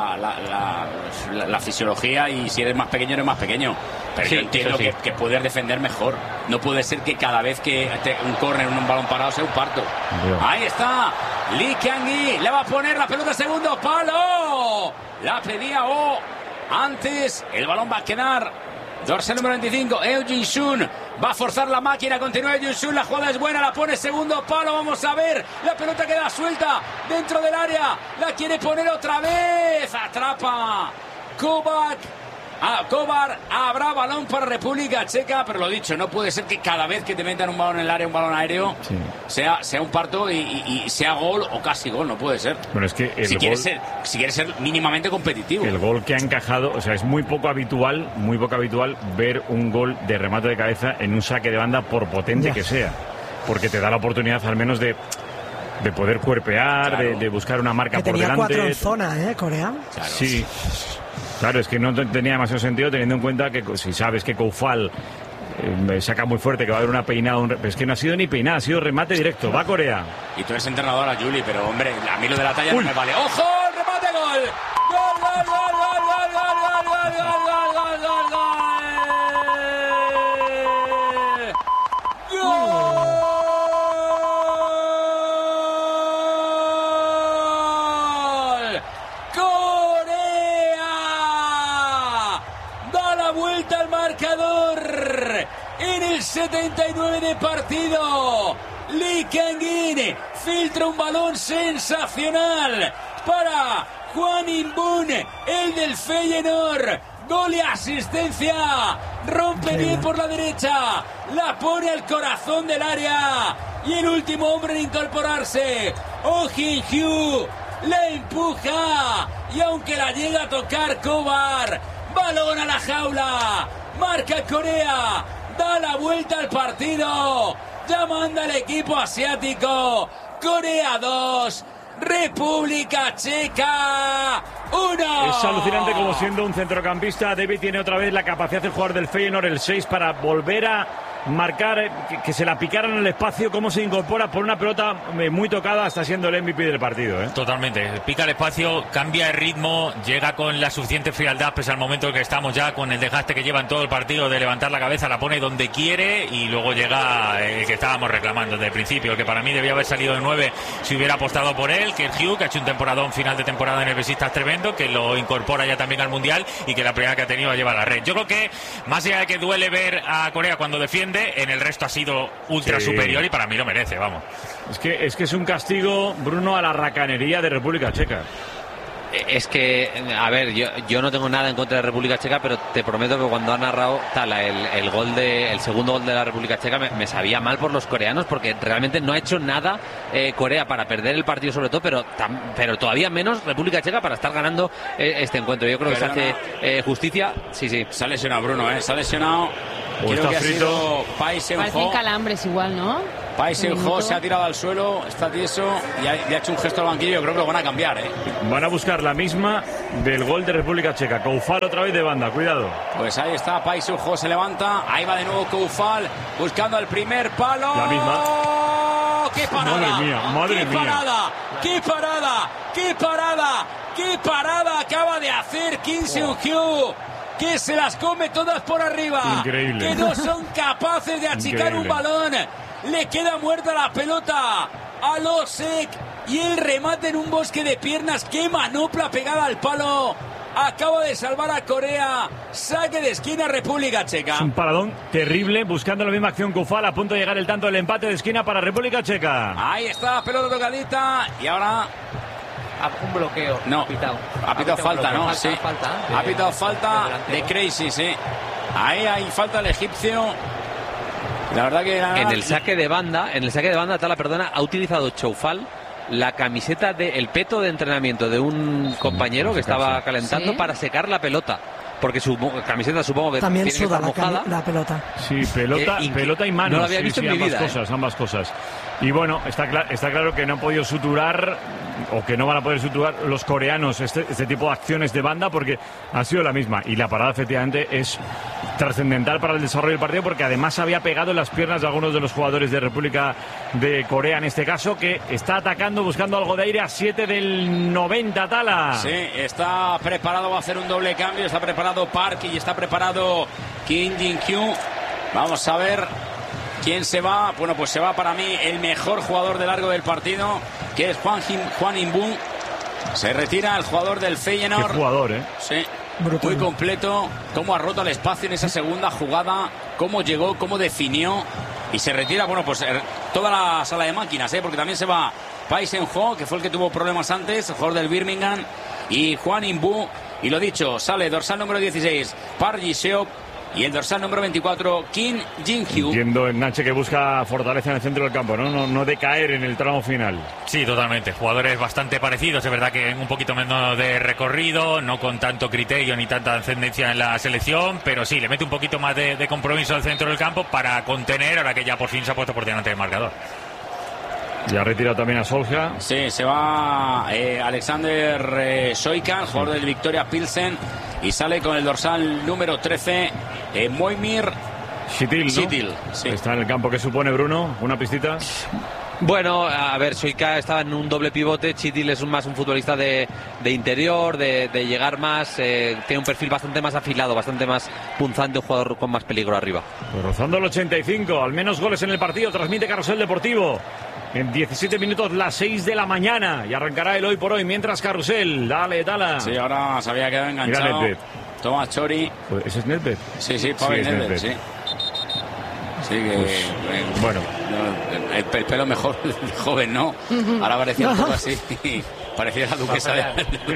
[SPEAKER 1] la fisiología, y si eres más pequeño, pero yo entiendo que puedes defender mejor. No puede ser que cada vez que un córner, un balón parado sea un parto. Ahí está Lee Kang-hee, le va a poner la pelota segundo palo, la pedía antes, el balón va a quedar dorsal número 25, Eugene Sun va a forzar la máquina, continúa Eugene Sun, la jugada es buena, la pone segundo palo, vamos a ver, la pelota queda suelta dentro del área, la quiere poner otra vez, atrapa Kovar, habrá balón para República Checa, pero lo dicho, no puede ser que cada vez que te metan un balón en el área, un balón aéreo, sea un parto y sea gol o casi gol, no puede ser.
[SPEAKER 2] Bueno, es que
[SPEAKER 1] si quieres ser mínimamente competitivo.
[SPEAKER 2] El gol que ha encajado, o sea, es muy poco habitual ver un gol de remate de cabeza en un saque de banda, por potente que sea, porque te da la oportunidad al menos de poder cuerpear, de buscar una marca por delante.
[SPEAKER 4] Tenía 4 en zona, Corea.
[SPEAKER 2] Claro. Sí. Claro, es que no tenía demasiado sentido, teniendo en cuenta que si sabes que Koufal saca muy fuerte, que va a haber una peinada, es que no ha sido ni peinada, ha sido remate directo. Va Corea.
[SPEAKER 1] Y tú eres entrenadora, Juli, pero hombre, a mí lo de la talla no me vale. ¡Ojo! ¡Remate, gol! Vuelta al marcador en el 79 de partido. Lee Kang-hee filtra un balón sensacional para Hwang In-beom, el del Feyenoord. Gol y asistencia. Rompe bien por la derecha, la pone al corazón del área, y el último hombre en incorporarse, Oh Jin-hyo, la empuja, y aunque la llega a tocar Kovar, balón a la jaula, marca Corea, da la vuelta al partido, ya manda el equipo asiático. Corea 2, República Checa 1.
[SPEAKER 2] Es alucinante como, siendo un centrocampista, David tiene otra vez la capacidad de jugar del Feyenoord, el 6, para volver a marcar, que se la picaran en el espacio, cómo se incorpora por una pelota muy tocada, hasta siendo el MVP del partido.
[SPEAKER 6] Totalmente, pica el espacio, cambia el ritmo, llega con la suficiente frialdad, pese al momento en que estamos ya, con el desgaste que lleva en todo el partido de levantar la cabeza, la pone donde quiere, y luego llega el que estábamos reclamando desde el principio, el que para mí debía haber salido de 9 si hubiera apostado por él, que es Hugh, que ha hecho un temporadón final de temporada en el Besiktas tremendo, que lo incorpora ya también al Mundial, y que la primera que ha tenido la lleva a la red. Yo creo que, más allá de que duele ver a Corea cuando defiende, en el resto ha sido ultra superior, y para mí lo merece, vamos.
[SPEAKER 2] Es que es un castigo, Bruno, a la racanería de República Checa.
[SPEAKER 3] Es que, a ver, yo no tengo nada en contra de República Checa, pero te prometo que cuando ha narrado el segundo gol de la República Checa me sabía mal por los coreanos, porque realmente no ha hecho nada Corea para perder el partido, sobre todo, pero todavía menos República Checa para estar ganando este encuentro. Yo creo que se hace justicia. Sí.
[SPEAKER 1] Se ha lesionado Bruno, se ha lesionado.
[SPEAKER 2] Creo que ha sido
[SPEAKER 1] Pai Seung-ho.
[SPEAKER 5] Parecen calambres igual, ¿no?
[SPEAKER 1] Pai Seung-ho se ha tirado al suelo, está tieso y ha hecho un gesto al banquillo. Yo creo que lo van a cambiar,
[SPEAKER 2] Van a buscar la misma del gol de República Checa. Koufal otra vez de banda, cuidado.
[SPEAKER 1] Pues ahí está, Pai Seung-ho se levanta, ahí va de nuevo Koufal buscando el primer palo.
[SPEAKER 2] La misma.
[SPEAKER 1] ¡Qué parada!
[SPEAKER 2] Madre mía.
[SPEAKER 1] Parada! ¡Qué parada! ¡Qué parada! ¡Qué parada acaba de hacer Kim Seung-kyu! Que se las come todas por arriba.
[SPEAKER 2] Increíble.
[SPEAKER 1] Que no son capaces de achicar un balón. Le queda muerta la pelota a Losek. Y el remate en un bosque de piernas. ¡Qué manopla pegada al palo! Acaba de salvar a Corea. Saque de esquina República Checa.
[SPEAKER 2] Es un paradón terrible, buscando la misma acción que Ufal, a punto de llegar el tanto del empate de esquina para República Checa.
[SPEAKER 1] Ahí está la pelota tocadita. Y ahora...
[SPEAKER 7] Un bloqueo.
[SPEAKER 1] No, ha pitado falta, ¿no? Sí. Ha pitado falta de Crazy, sí. Ahí hay falta el egipcio. La verdad que...
[SPEAKER 3] En el saque de banda, Tala, perdona, ha utilizado Choufal la camiseta el peto de entrenamiento de un compañero que estaba calentando para secar la pelota. Porque su camiseta supongo que
[SPEAKER 4] también
[SPEAKER 3] tiene que
[SPEAKER 4] suda
[SPEAKER 3] estar mojada.
[SPEAKER 4] la pelota.
[SPEAKER 2] Sí, pelota y manos.
[SPEAKER 3] No lo había visto en mi vida.
[SPEAKER 2] Ambas cosas. Y bueno, está claro que no han podido suturar, o que no van a poder suturar los coreanos este tipo de acciones de banda, porque ha sido la misma. Y la parada efectivamente es trascendental para el desarrollo del partido, porque además había pegado en las piernas de algunos de los jugadores de República de Corea, en este caso, que está atacando, buscando algo de aire a 7 del 90, Tala.
[SPEAKER 1] Sí, está preparado, va a hacer un doble cambio, está preparado Park y está preparado Kim Jin-kyu. Vamos a ver quién se va. Bueno, pues se va para mí el mejor jugador de largo del partido, que es Hwang In-bum. Se retira el jugador del Feyenoord.
[SPEAKER 2] Qué jugador, ¿eh?
[SPEAKER 1] Sí. Brutal. Muy completo, cómo ha roto el espacio en esa segunda jugada, cómo llegó, cómo definió, y se retira, bueno, pues toda la sala de máquinas, porque también se va Pai Sen-ho, que fue el que tuvo problemas antes, el jugador del Birmingham, y Hwang In-bum, y lo dicho, sale dorsal número 16, Park Ji-seok, y el dorsal número 24, Kim Jin-kyu.
[SPEAKER 2] Entiendo, Nache, que busca fortaleza en el centro del campo, no decaer en el tramo final.
[SPEAKER 6] Sí, totalmente. Jugadores bastante parecidos. Es verdad que un poquito menos de recorrido, no con tanto criterio ni tanta ascendencia en la selección, pero sí, le mete un poquito más de compromiso al centro del campo para contener, ahora que ya por fin se ha puesto por delante del marcador.
[SPEAKER 2] Y ha retirado también a Solskjaer.
[SPEAKER 1] Sí, se va Alexander Soikan, jugador del Victoria Pilsen, y sale con el dorsal número 13, Moimir
[SPEAKER 2] Shitil, ¿no?
[SPEAKER 1] Sí.
[SPEAKER 2] Está en el campo. ¿Qué supone, Bruno? ¿Una pistita?
[SPEAKER 3] Bueno, a ver, Soika estaba en un doble pivote, Chitil es más un futbolista de interior, de llegar más, tiene un perfil bastante más afilado, bastante más punzante, un jugador con más peligro arriba.
[SPEAKER 2] Pues rozando el 85, al menos goles en el partido, transmite Carrusel Deportivo. En 17 minutos, las 6 de la mañana, y arrancará el hoy por hoy, mientras Carrusel. Dale, Tala.
[SPEAKER 1] Sí, ahora se había quedado enganchado. Tomás Chori.
[SPEAKER 2] Pues ese es Nedved.
[SPEAKER 1] Sí, Pavel Nedved, sí. Sí, que
[SPEAKER 2] pues, bueno,
[SPEAKER 1] el pelo mejor joven, ¿no? Ahora parecía un poco así, parecía la duquesa de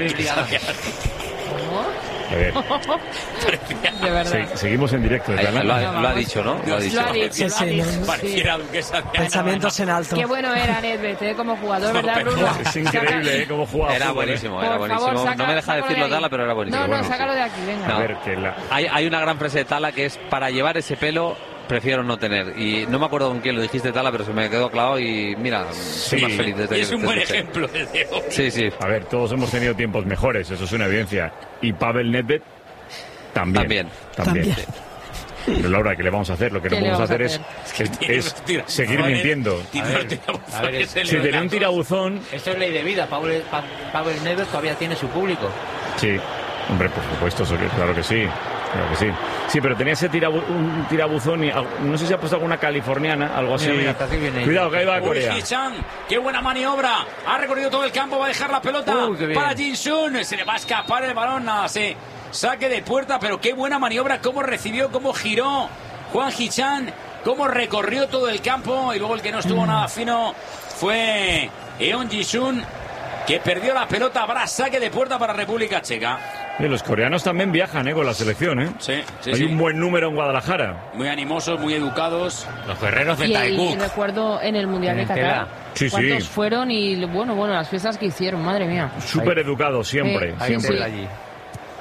[SPEAKER 2] a ver.
[SPEAKER 5] De verdad.
[SPEAKER 2] Seguimos en directo.
[SPEAKER 3] Lo ha dicho, ¿no? Lo ha dicho.
[SPEAKER 1] Parecía la duquesa de
[SPEAKER 4] Pensamientos en alto.
[SPEAKER 5] Qué bueno era Nedved, como jugador, ¿verdad, Bruno?
[SPEAKER 2] Es increíble, cómo jugaba.
[SPEAKER 3] Era buenísimo, era buenísimo. No me deja decirlo Tala, pero era buenísimo.
[SPEAKER 5] No, sácalo de aquí, venga.
[SPEAKER 2] A ver,
[SPEAKER 3] hay una gran frase de Tala que es: para llevar ese pelo prefiero no tener. Y no me acuerdo con quién lo dijiste, Tala, pero se me quedó clavado y mira, soy más feliz desde que
[SPEAKER 1] es un buen ejemplo desde hoy.
[SPEAKER 3] Sí.
[SPEAKER 2] A ver, todos hemos tenido tiempos mejores, eso es una evidencia. Y Pavel Nedved también. Pero Laura, ¿qué le vamos a hacer? Lo que no podemos hacer es seguir mintiendo.
[SPEAKER 7] A ver,
[SPEAKER 2] si tenía un tirabuzón...
[SPEAKER 7] Esto es ley de vida. Pavel Nedved todavía tiene su público.
[SPEAKER 2] Sí, hombre, por supuesto, claro que sí. Claro que sí. Sí, pero tenía ese un tirabuzón y no sé si ha puesto alguna californiana, algo así.
[SPEAKER 7] Mira,
[SPEAKER 2] cuidado, que ahí va Corea.
[SPEAKER 1] Hee-chan, qué buena maniobra. Ha recorrido todo el campo, va a dejar la pelota para Jin-sun. Se le va a escapar el balón, nada, sí. Saque de puerta, pero qué buena maniobra, cómo recibió, cómo giró Hwang Hee-chan, cómo recorrió todo el campo, y luego el que no estuvo nada fino fue Eon Ji-sun, que perdió la pelota. Habrá saque de puerta para República Checa.
[SPEAKER 2] Y los coreanos también viajan con la selección,
[SPEAKER 1] Sí.
[SPEAKER 2] Hay un buen número en Guadalajara.
[SPEAKER 1] Muy animosos, muy educados.
[SPEAKER 6] Los guerreros de
[SPEAKER 5] Y
[SPEAKER 6] Taekwondo.
[SPEAKER 5] recuerdo en el Mundial de Qatar. ¿Cuántos fueron? Y bueno, las fiestas que hicieron, madre mía.
[SPEAKER 2] Súper educados siempre.
[SPEAKER 7] Allí.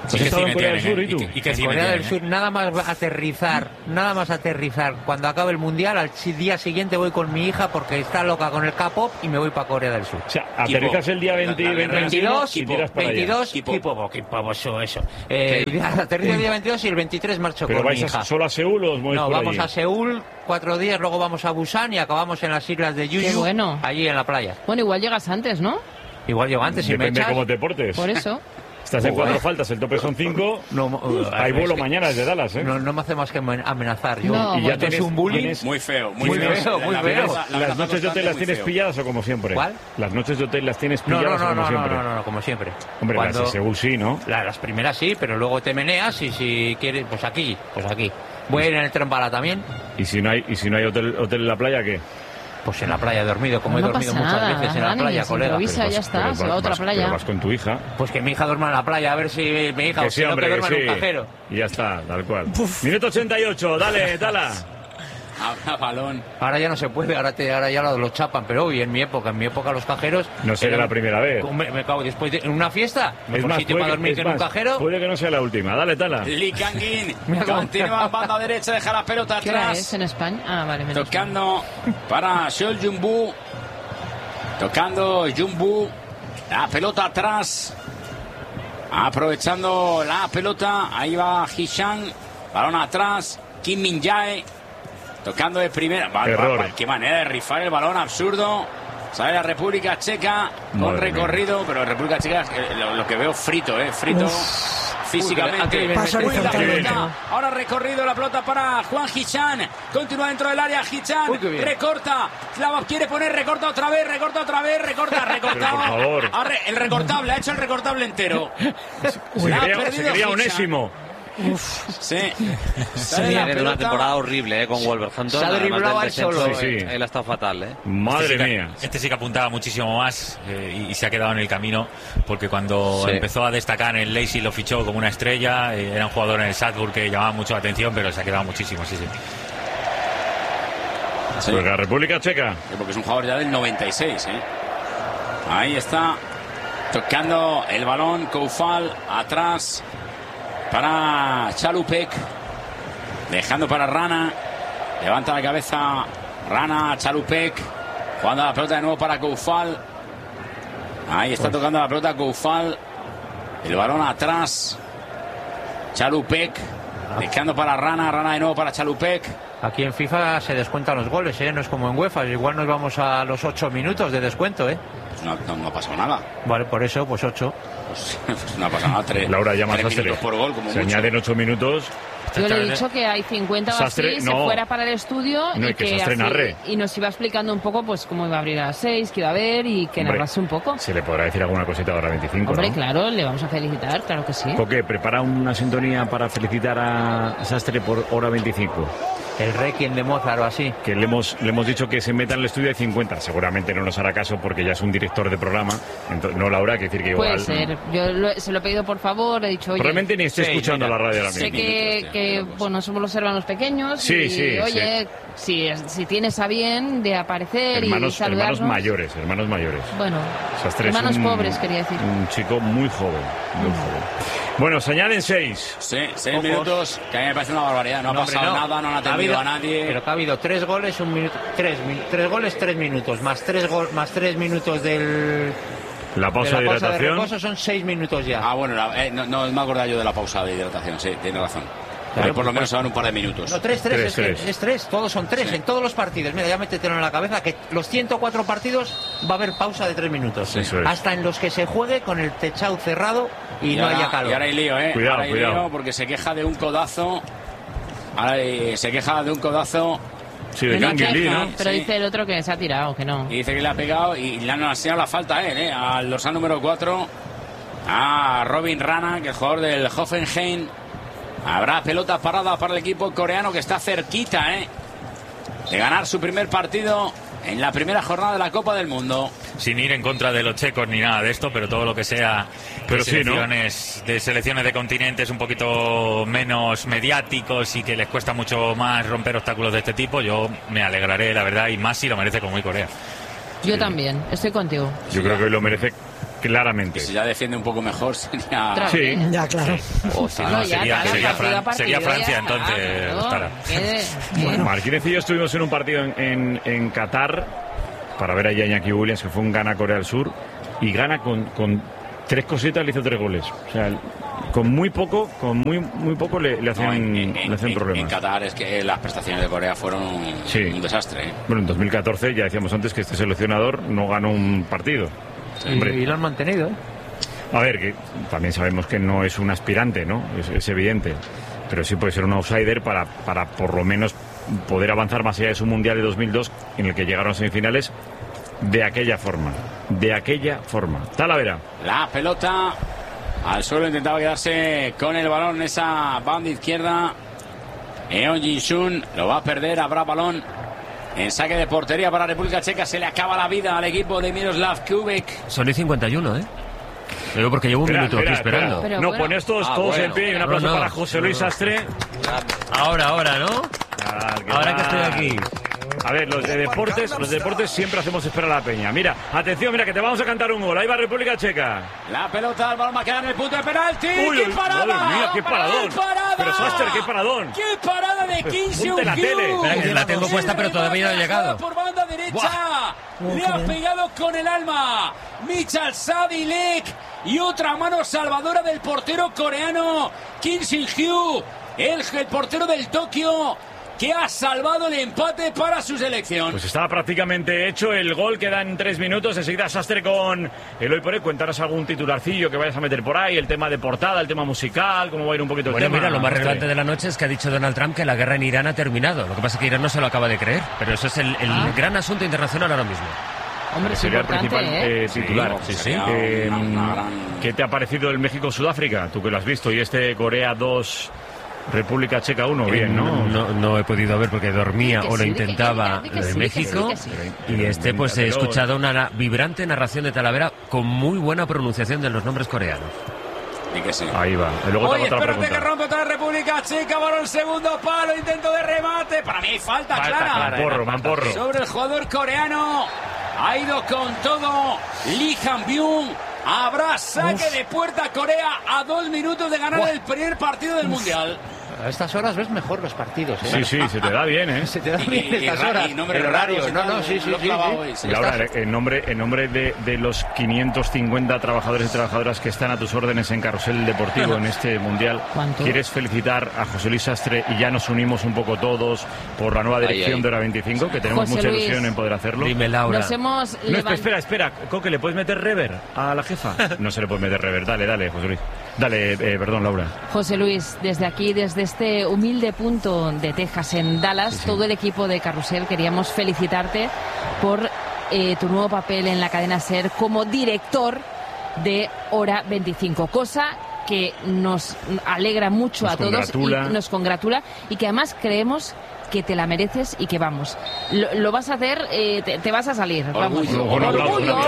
[SPEAKER 2] ¿Has estado en Corea del Sur y tú?
[SPEAKER 6] ¿Y qué
[SPEAKER 7] En
[SPEAKER 6] cine
[SPEAKER 7] Corea del
[SPEAKER 6] tienen,
[SPEAKER 7] Sur, nada más aterrizar. Cuando acabe el mundial, al día siguiente voy con mi hija porque está loca con el K-pop y me voy para Corea del Sur.
[SPEAKER 2] O sea, aterrizas el día 22 y tiras para allá.
[SPEAKER 7] 22, K-pop, eso. Aterrizo el día 22 y el 23 marcho
[SPEAKER 2] ¿Pero
[SPEAKER 7] con mi
[SPEAKER 2] vais
[SPEAKER 7] hija.
[SPEAKER 2] solo a Seúl o os movéis
[SPEAKER 7] No,
[SPEAKER 2] por
[SPEAKER 7] vamos
[SPEAKER 2] allí?
[SPEAKER 7] a Seúl 4 días, luego vamos a Busan y acabamos en las islas de Jeju,
[SPEAKER 5] Qué bueno.
[SPEAKER 7] allí en la playa.
[SPEAKER 5] Bueno, igual llegas antes, ¿no?
[SPEAKER 7] Igual llego antes y me
[SPEAKER 2] Depende
[SPEAKER 7] echas.
[SPEAKER 2] cómo te portes.
[SPEAKER 5] Por eso.
[SPEAKER 2] Estás en 4 faltas, el tope son 5. Hay vuelo mañana desde Dallas, ¿eh?
[SPEAKER 7] No me hace más que amenazar. Yo,
[SPEAKER 5] No,
[SPEAKER 2] y ya
[SPEAKER 5] bueno.
[SPEAKER 2] tienes
[SPEAKER 7] un bullying.
[SPEAKER 6] Muy feo,
[SPEAKER 7] Muy feo, muy feo.
[SPEAKER 2] ¿Las noches de hotel las tienes pilladas o como siempre?
[SPEAKER 7] ¿Cuál?
[SPEAKER 2] ¿Las noches de hotel las tienes
[SPEAKER 7] No,
[SPEAKER 2] pilladas o como siempre?
[SPEAKER 7] no, como siempre.
[SPEAKER 2] Hombre,
[SPEAKER 7] Cuando-
[SPEAKER 2] las de Seúl sí, ¿no?
[SPEAKER 7] Las primeras sí, pero luego te meneas y si quieres, pues aquí. Voy a ir en el tren bala también,
[SPEAKER 2] ¿Y si no hay hotel en la playa, qué?
[SPEAKER 7] pues en la playa he dormido, como
[SPEAKER 5] No
[SPEAKER 7] he dormido
[SPEAKER 5] pasa
[SPEAKER 7] muchas
[SPEAKER 5] nada,
[SPEAKER 7] veces en la
[SPEAKER 5] Dani,
[SPEAKER 7] playa,
[SPEAKER 5] se
[SPEAKER 7] colega.
[SPEAKER 5] improvisa. Ya está,
[SPEAKER 2] pero
[SPEAKER 5] se va a otra playa.
[SPEAKER 2] Pero vas con tu hija.
[SPEAKER 7] Pues que mi hija duerma en la playa, a ver si mi hija,
[SPEAKER 2] Que
[SPEAKER 7] o
[SPEAKER 2] sí,
[SPEAKER 7] si no,
[SPEAKER 2] hombre,
[SPEAKER 7] que
[SPEAKER 2] que
[SPEAKER 7] duerma en un
[SPEAKER 2] sí.
[SPEAKER 7] cajero.
[SPEAKER 2] Y ya está, tal cual. Minuto 88, dale, Tala.
[SPEAKER 6] Habrá balón.
[SPEAKER 7] Ahora ya no se puede, ahora ya lo chapan, pero hoy en mi época los cajeros...
[SPEAKER 2] No será la primera vez.
[SPEAKER 7] Me cago, después en una fiesta, mejor sitio para dormir que en un cajero.
[SPEAKER 2] puede que no sea la última. Dale, Tala.
[SPEAKER 6] Lee Kang-in continúa en banda derecha, deja la pelota
[SPEAKER 5] ¿Qué hora
[SPEAKER 6] atrás.
[SPEAKER 5] es en España? Ah, vale, menos.
[SPEAKER 6] Tocando para Seol Jumbu. Tocando Jumbu. La pelota atrás. Aprovechando la pelota. Ahí va Hee-chan. Balón atrás. Kim Min-jae. Tocando de primera.
[SPEAKER 2] Error.
[SPEAKER 6] Qué manera de rifar el balón, absurdo. Sale la República Checa con
[SPEAKER 2] Madre
[SPEAKER 6] recorrido, pero República Checa lo que veo frito, frito físicamente.
[SPEAKER 4] Paso
[SPEAKER 6] Uy, la
[SPEAKER 4] horizontal.
[SPEAKER 6] pelota. Ahora recorrido la pelota para Juan Hee-chan. Continúa dentro del área Hee-chan.
[SPEAKER 7] Uy, qué bien.
[SPEAKER 6] Recorta. La quiere poner, recorta otra vez, recortado.
[SPEAKER 2] Pero, por favor.
[SPEAKER 6] Ahora, el recortable, ha hecho el recortable entero.
[SPEAKER 2] Se
[SPEAKER 6] La ha
[SPEAKER 2] creía
[SPEAKER 6] perdido Hee-chan.
[SPEAKER 2] Onésimo.
[SPEAKER 6] Sí. Sale la
[SPEAKER 3] Viene de una
[SPEAKER 6] pelota.
[SPEAKER 3] temporada horrible con Wolverhampton.
[SPEAKER 7] Se ha
[SPEAKER 3] Además
[SPEAKER 7] driblado
[SPEAKER 3] del
[SPEAKER 7] él solo.
[SPEAKER 3] descenso,
[SPEAKER 2] Sí, sí.
[SPEAKER 3] Él ha estado fatal,
[SPEAKER 2] Madre mía.
[SPEAKER 6] Este sí que apuntaba muchísimo más y se ha quedado en el camino porque cuando
[SPEAKER 3] Sí.
[SPEAKER 6] empezó a destacar en Leipzig lo fichó como una estrella, era un jugador en el Salzburg que llamaba mucho la atención, pero se ha quedado muchísimo, sí.
[SPEAKER 2] Pues la República Checa.
[SPEAKER 6] Porque es un jugador ya del 96, Ahí está, tocando el balón, Koufal, atrás para Chalupek, dejando para Rana, levanta la cabeza Rana, Chalupek, jugando la pelota de nuevo para Koufal, ahí está tocando la pelota Koufal, el balón atrás, Chalupek, dejando para Rana, Rana de nuevo para Chalupek.
[SPEAKER 7] Aquí en FIFA se descuentan los goles, no es como en UEFA, igual nos vamos a los 8 minutos de descuento,
[SPEAKER 6] No ha pasado nada.
[SPEAKER 7] Vale, por eso, pues 8.
[SPEAKER 6] Pues no ha pasado nada.
[SPEAKER 2] Laura, llama a
[SPEAKER 6] 3
[SPEAKER 2] Sastre.
[SPEAKER 6] minutos por gol, como
[SPEAKER 2] Se
[SPEAKER 6] mucho.
[SPEAKER 2] añaden 8 minutos.
[SPEAKER 5] Yo le he dicho que hay 50 o
[SPEAKER 2] Sastre,
[SPEAKER 5] así,
[SPEAKER 2] no.
[SPEAKER 5] se fuera para el estudio
[SPEAKER 2] No, y que Sastre narre.
[SPEAKER 5] y nos iba explicando un poco pues cómo iba a abrir a las 6, qué iba a haber y que
[SPEAKER 2] Hombre,
[SPEAKER 5] narrase un poco.
[SPEAKER 2] Se le podrá decir alguna cosita ahora 25,
[SPEAKER 5] Hombre,
[SPEAKER 2] ¿no?
[SPEAKER 5] claro, le vamos a felicitar, claro que sí.
[SPEAKER 2] Coque, prepara una sintonía para felicitar a Sastre por hora 25.
[SPEAKER 7] El Requiem de Mozart o así.
[SPEAKER 2] Que le hemos dicho que se meta en el estudio de 50. Seguramente no nos hará caso porque ya es un director de programa. Entonces, no, Laura, que decir que igual...
[SPEAKER 5] Puede ser. Yo se lo he pedido por favor, he dicho, oye,
[SPEAKER 2] Probablemente ni esté
[SPEAKER 7] Sí,
[SPEAKER 2] escuchando
[SPEAKER 7] mira,
[SPEAKER 2] la radio ahora
[SPEAKER 5] sé
[SPEAKER 2] mismo.
[SPEAKER 5] que bueno, somos los hermanos pequeños
[SPEAKER 2] Sí,
[SPEAKER 5] y,
[SPEAKER 2] sí,
[SPEAKER 5] oye, si tienes a bien de aparecer y
[SPEAKER 2] Hermanos
[SPEAKER 5] saludarnos...
[SPEAKER 2] mayores.
[SPEAKER 5] Bueno,
[SPEAKER 2] Sastre es
[SPEAKER 5] hermanos
[SPEAKER 2] un-
[SPEAKER 5] pobres, quería decir.
[SPEAKER 2] Un chico muy joven, muy joven. Bueno, se añaden 6.
[SPEAKER 6] Sí, 6
[SPEAKER 7] Ojos.
[SPEAKER 6] minutos, que a mí me parece una barbaridad. No ha
[SPEAKER 7] hombre,
[SPEAKER 6] pasado nada, no han
[SPEAKER 7] Ha
[SPEAKER 6] atendido
[SPEAKER 7] habido-
[SPEAKER 6] a nadie.
[SPEAKER 7] Pero que ha habido 3 goles, 1 minuto, 3 goles, 3 minutos, más 3 minutos del...
[SPEAKER 2] La pausa de
[SPEAKER 7] la pausa de
[SPEAKER 2] hidratación.
[SPEAKER 7] reposo son 6 minutos ya.
[SPEAKER 6] Ah, bueno, no me acordaba yo de la pausa de hidratación, sí, tiene razón.
[SPEAKER 7] Claro,
[SPEAKER 6] Pero por lo
[SPEAKER 7] pues,
[SPEAKER 6] menos se van un par de minutos.
[SPEAKER 7] No, 3,
[SPEAKER 2] Tres,
[SPEAKER 7] es que
[SPEAKER 2] tres.
[SPEAKER 7] es 3, todos son 3 en todos los partidos. Mira, ya métetelo en la cabeza que los 104 partidos va a haber pausa de 3 minutos.
[SPEAKER 2] Eso es.
[SPEAKER 7] Hasta en los que se juegue con el techado cerrado y no
[SPEAKER 6] ahora,
[SPEAKER 7] haya calor.
[SPEAKER 6] Y ahora hay lío,
[SPEAKER 2] Cuidado,
[SPEAKER 6] ahora hay
[SPEAKER 2] cuidado.
[SPEAKER 6] lío porque se queja de un codazo. Ahora se queja de un codazo
[SPEAKER 2] Sí, de
[SPEAKER 5] No
[SPEAKER 2] Kang Lee,
[SPEAKER 5] queja,
[SPEAKER 2] ¿no?
[SPEAKER 5] pero
[SPEAKER 6] Sí.
[SPEAKER 5] dice el otro que se ha tirado, que no.
[SPEAKER 6] y dice que le ha pegado y le han enseñado la falta a él, al dorsal número 4, a Robin Rana, que es jugador del Hoffenheim. Habrá pelota parada para el equipo coreano que está cerquita de ganar su primer partido en la primera jornada de la Copa del Mundo. Sin ir en contra de los checos ni nada de esto, pero todo lo que sea
[SPEAKER 2] Pero sí, ¿no?
[SPEAKER 6] selecciones de continentes un poquito menos mediáticos y que les cuesta mucho más romper obstáculos de este tipo, yo me alegraré, la verdad, y más si lo merece como hoy Corea.
[SPEAKER 5] Yo también, estoy contigo.
[SPEAKER 2] Yo creo que hoy lo merece claramente.
[SPEAKER 1] Si ya defiende un poco mejor sería...
[SPEAKER 2] Sí,
[SPEAKER 4] ya, claro.
[SPEAKER 6] O si
[SPEAKER 5] No,
[SPEAKER 6] no,
[SPEAKER 5] ya,
[SPEAKER 6] sería,
[SPEAKER 5] claro,
[SPEAKER 6] sería
[SPEAKER 5] partido a partido,
[SPEAKER 6] sería Francia
[SPEAKER 5] ya,
[SPEAKER 6] entonces.
[SPEAKER 5] claro,
[SPEAKER 6] Ostara.
[SPEAKER 2] Bueno, Martínez y yo estuvimos en un partido en Qatar para ver a Iñaki Williams, que fue un gana Corea del Sur, y gana con 3 cositas, le hizo 3 goles. O sea, con muy poco le hacen problemas.
[SPEAKER 1] En Qatar es que las prestaciones de Corea fueron un desastre.
[SPEAKER 2] Bueno, en 2014 ya decíamos antes que este seleccionador no ganó un partido.
[SPEAKER 7] Y lo han mantenido, ¿eh?
[SPEAKER 2] A ver, que también sabemos que no es un aspirante, ¿no? Es evidente. Pero sí puede ser un outsider para por lo menos poder avanzar más allá de su Mundial de 2002, en el que llegaron a semifinales de aquella forma. Talavera.
[SPEAKER 1] La pelota al suelo, intentaba quedarse con el balón en esa banda izquierda. Eon Jin-sun lo va a perder, habrá balón en saque de portería para República Checa. Se le acaba la vida al equipo de Miroslav Kubek.
[SPEAKER 8] Son y 51, ¿eh? Lo digo porque llevo un minuto aquí esperando.
[SPEAKER 5] Pero
[SPEAKER 2] no,
[SPEAKER 5] bueno.
[SPEAKER 2] pones todos en pie y un aplauso para José Luis Sastre.
[SPEAKER 8] Ahora, ¿no? Ahora que estoy aquí.
[SPEAKER 2] A ver, los de deportes siempre hacemos esperar a la peña. Mira, atención, mira que te vamos a cantar un gol. Ahí va República Checa.
[SPEAKER 1] La pelota, el balón va a quedar en el punto de penalti.
[SPEAKER 2] Uy,
[SPEAKER 1] ¡Qué parada!
[SPEAKER 2] madre mía, qué paradón.
[SPEAKER 1] ¡Qué parada!
[SPEAKER 2] Pero Sastre, qué paradón.
[SPEAKER 1] ¡Qué parada de Kim
[SPEAKER 2] Ponte la tele.
[SPEAKER 8] Espera, que la tengo puesta, pero todavía no he llegado.
[SPEAKER 1] Por banda derecha. Le ha pegado con el alma Michal Sadilek. Y otra mano salvadora del portero coreano Kim Sin-hyu, el portero del Tokio, que ha salvado el empate para su selección.
[SPEAKER 2] Pues estaba prácticamente hecho el gol, quedan 3 minutos. Enseguida Sastre con el hoy por hoy. Cuéntanos algún titularcillo que vayas a meter por ahí, el tema de portada, el tema musical, cómo va a ir un poquito el tema.
[SPEAKER 8] Bueno, mira, lo más relevante de la noche es que ha dicho Donald Trump que la guerra en Irán ha terminado. Lo que pasa es que Irán no se lo acaba de creer, pero eso es el gran asunto internacional ahora mismo.
[SPEAKER 5] Hombre, es
[SPEAKER 2] sería el
[SPEAKER 5] importante,
[SPEAKER 2] principal titular.
[SPEAKER 8] Sí.
[SPEAKER 2] ¿Qué te ha parecido el México-Sudáfrica? Tú que lo has visto. Y Corea 2, República Checa 1, bien, ¿no?
[SPEAKER 8] No he podido ver porque dormía
[SPEAKER 5] Que
[SPEAKER 8] o lo
[SPEAKER 5] sí,
[SPEAKER 8] intentaba
[SPEAKER 5] que
[SPEAKER 8] de
[SPEAKER 5] sí,
[SPEAKER 8] México.
[SPEAKER 5] que sí.
[SPEAKER 8] Y pues he escuchado una vibrante narración de Talavera con muy buena pronunciación de los nombres coreanos.
[SPEAKER 1] Y que sí.
[SPEAKER 2] Ahí va. Y luego
[SPEAKER 1] Oye,
[SPEAKER 2] otra
[SPEAKER 1] espérate
[SPEAKER 2] pregunta.
[SPEAKER 1] que rompe otra República Checa, balón segundo palo, intento de remate. Para mí hay falta clara.
[SPEAKER 2] Mamporro.
[SPEAKER 1] Sobre el jugador coreano. Ha ido con todo Lee Han-byung. Habrá saque de puerta Corea a 2 minutos de ganar el primer partido del Mundial.
[SPEAKER 7] A estas horas ves mejor los partidos, ¿eh?
[SPEAKER 2] Sí, se te da bien, ¿eh?
[SPEAKER 7] Se te da bien estas horas.
[SPEAKER 1] Y nombre
[SPEAKER 7] El horario,
[SPEAKER 1] raro,
[SPEAKER 7] sí.
[SPEAKER 2] Y ahora, en nombre de los 550 trabajadores y trabajadoras que están a tus órdenes en Carrusel Deportivo en este Mundial,
[SPEAKER 5] ¿cuánto?
[SPEAKER 2] ¿quieres felicitar a José Luis Sastre y ya nos unimos un poco todos por la nueva dirección de Hora 25, que tenemos
[SPEAKER 5] José
[SPEAKER 2] mucha
[SPEAKER 5] Luis,
[SPEAKER 2] ilusión en poder hacerlo?
[SPEAKER 8] Dime, Laura.
[SPEAKER 5] Nos hemos
[SPEAKER 2] No, espera, Coque, ¿le puedes meter rever a la jefa? No se le puede meter rever. Dale, José Luis. Dale, perdón, Laura.
[SPEAKER 5] José Luis, desde aquí, desde este humilde punto de Texas en Dallas, todo el equipo de Carrusel queríamos felicitarte por tu nuevo papel en la cadena SER como director de Hora 25, cosa que nos alegra mucho a todos y nos congratula y que además creemos que te la mereces y que vamos, lo vas a hacer, te vas a salir. Vamos.
[SPEAKER 2] Orgullo.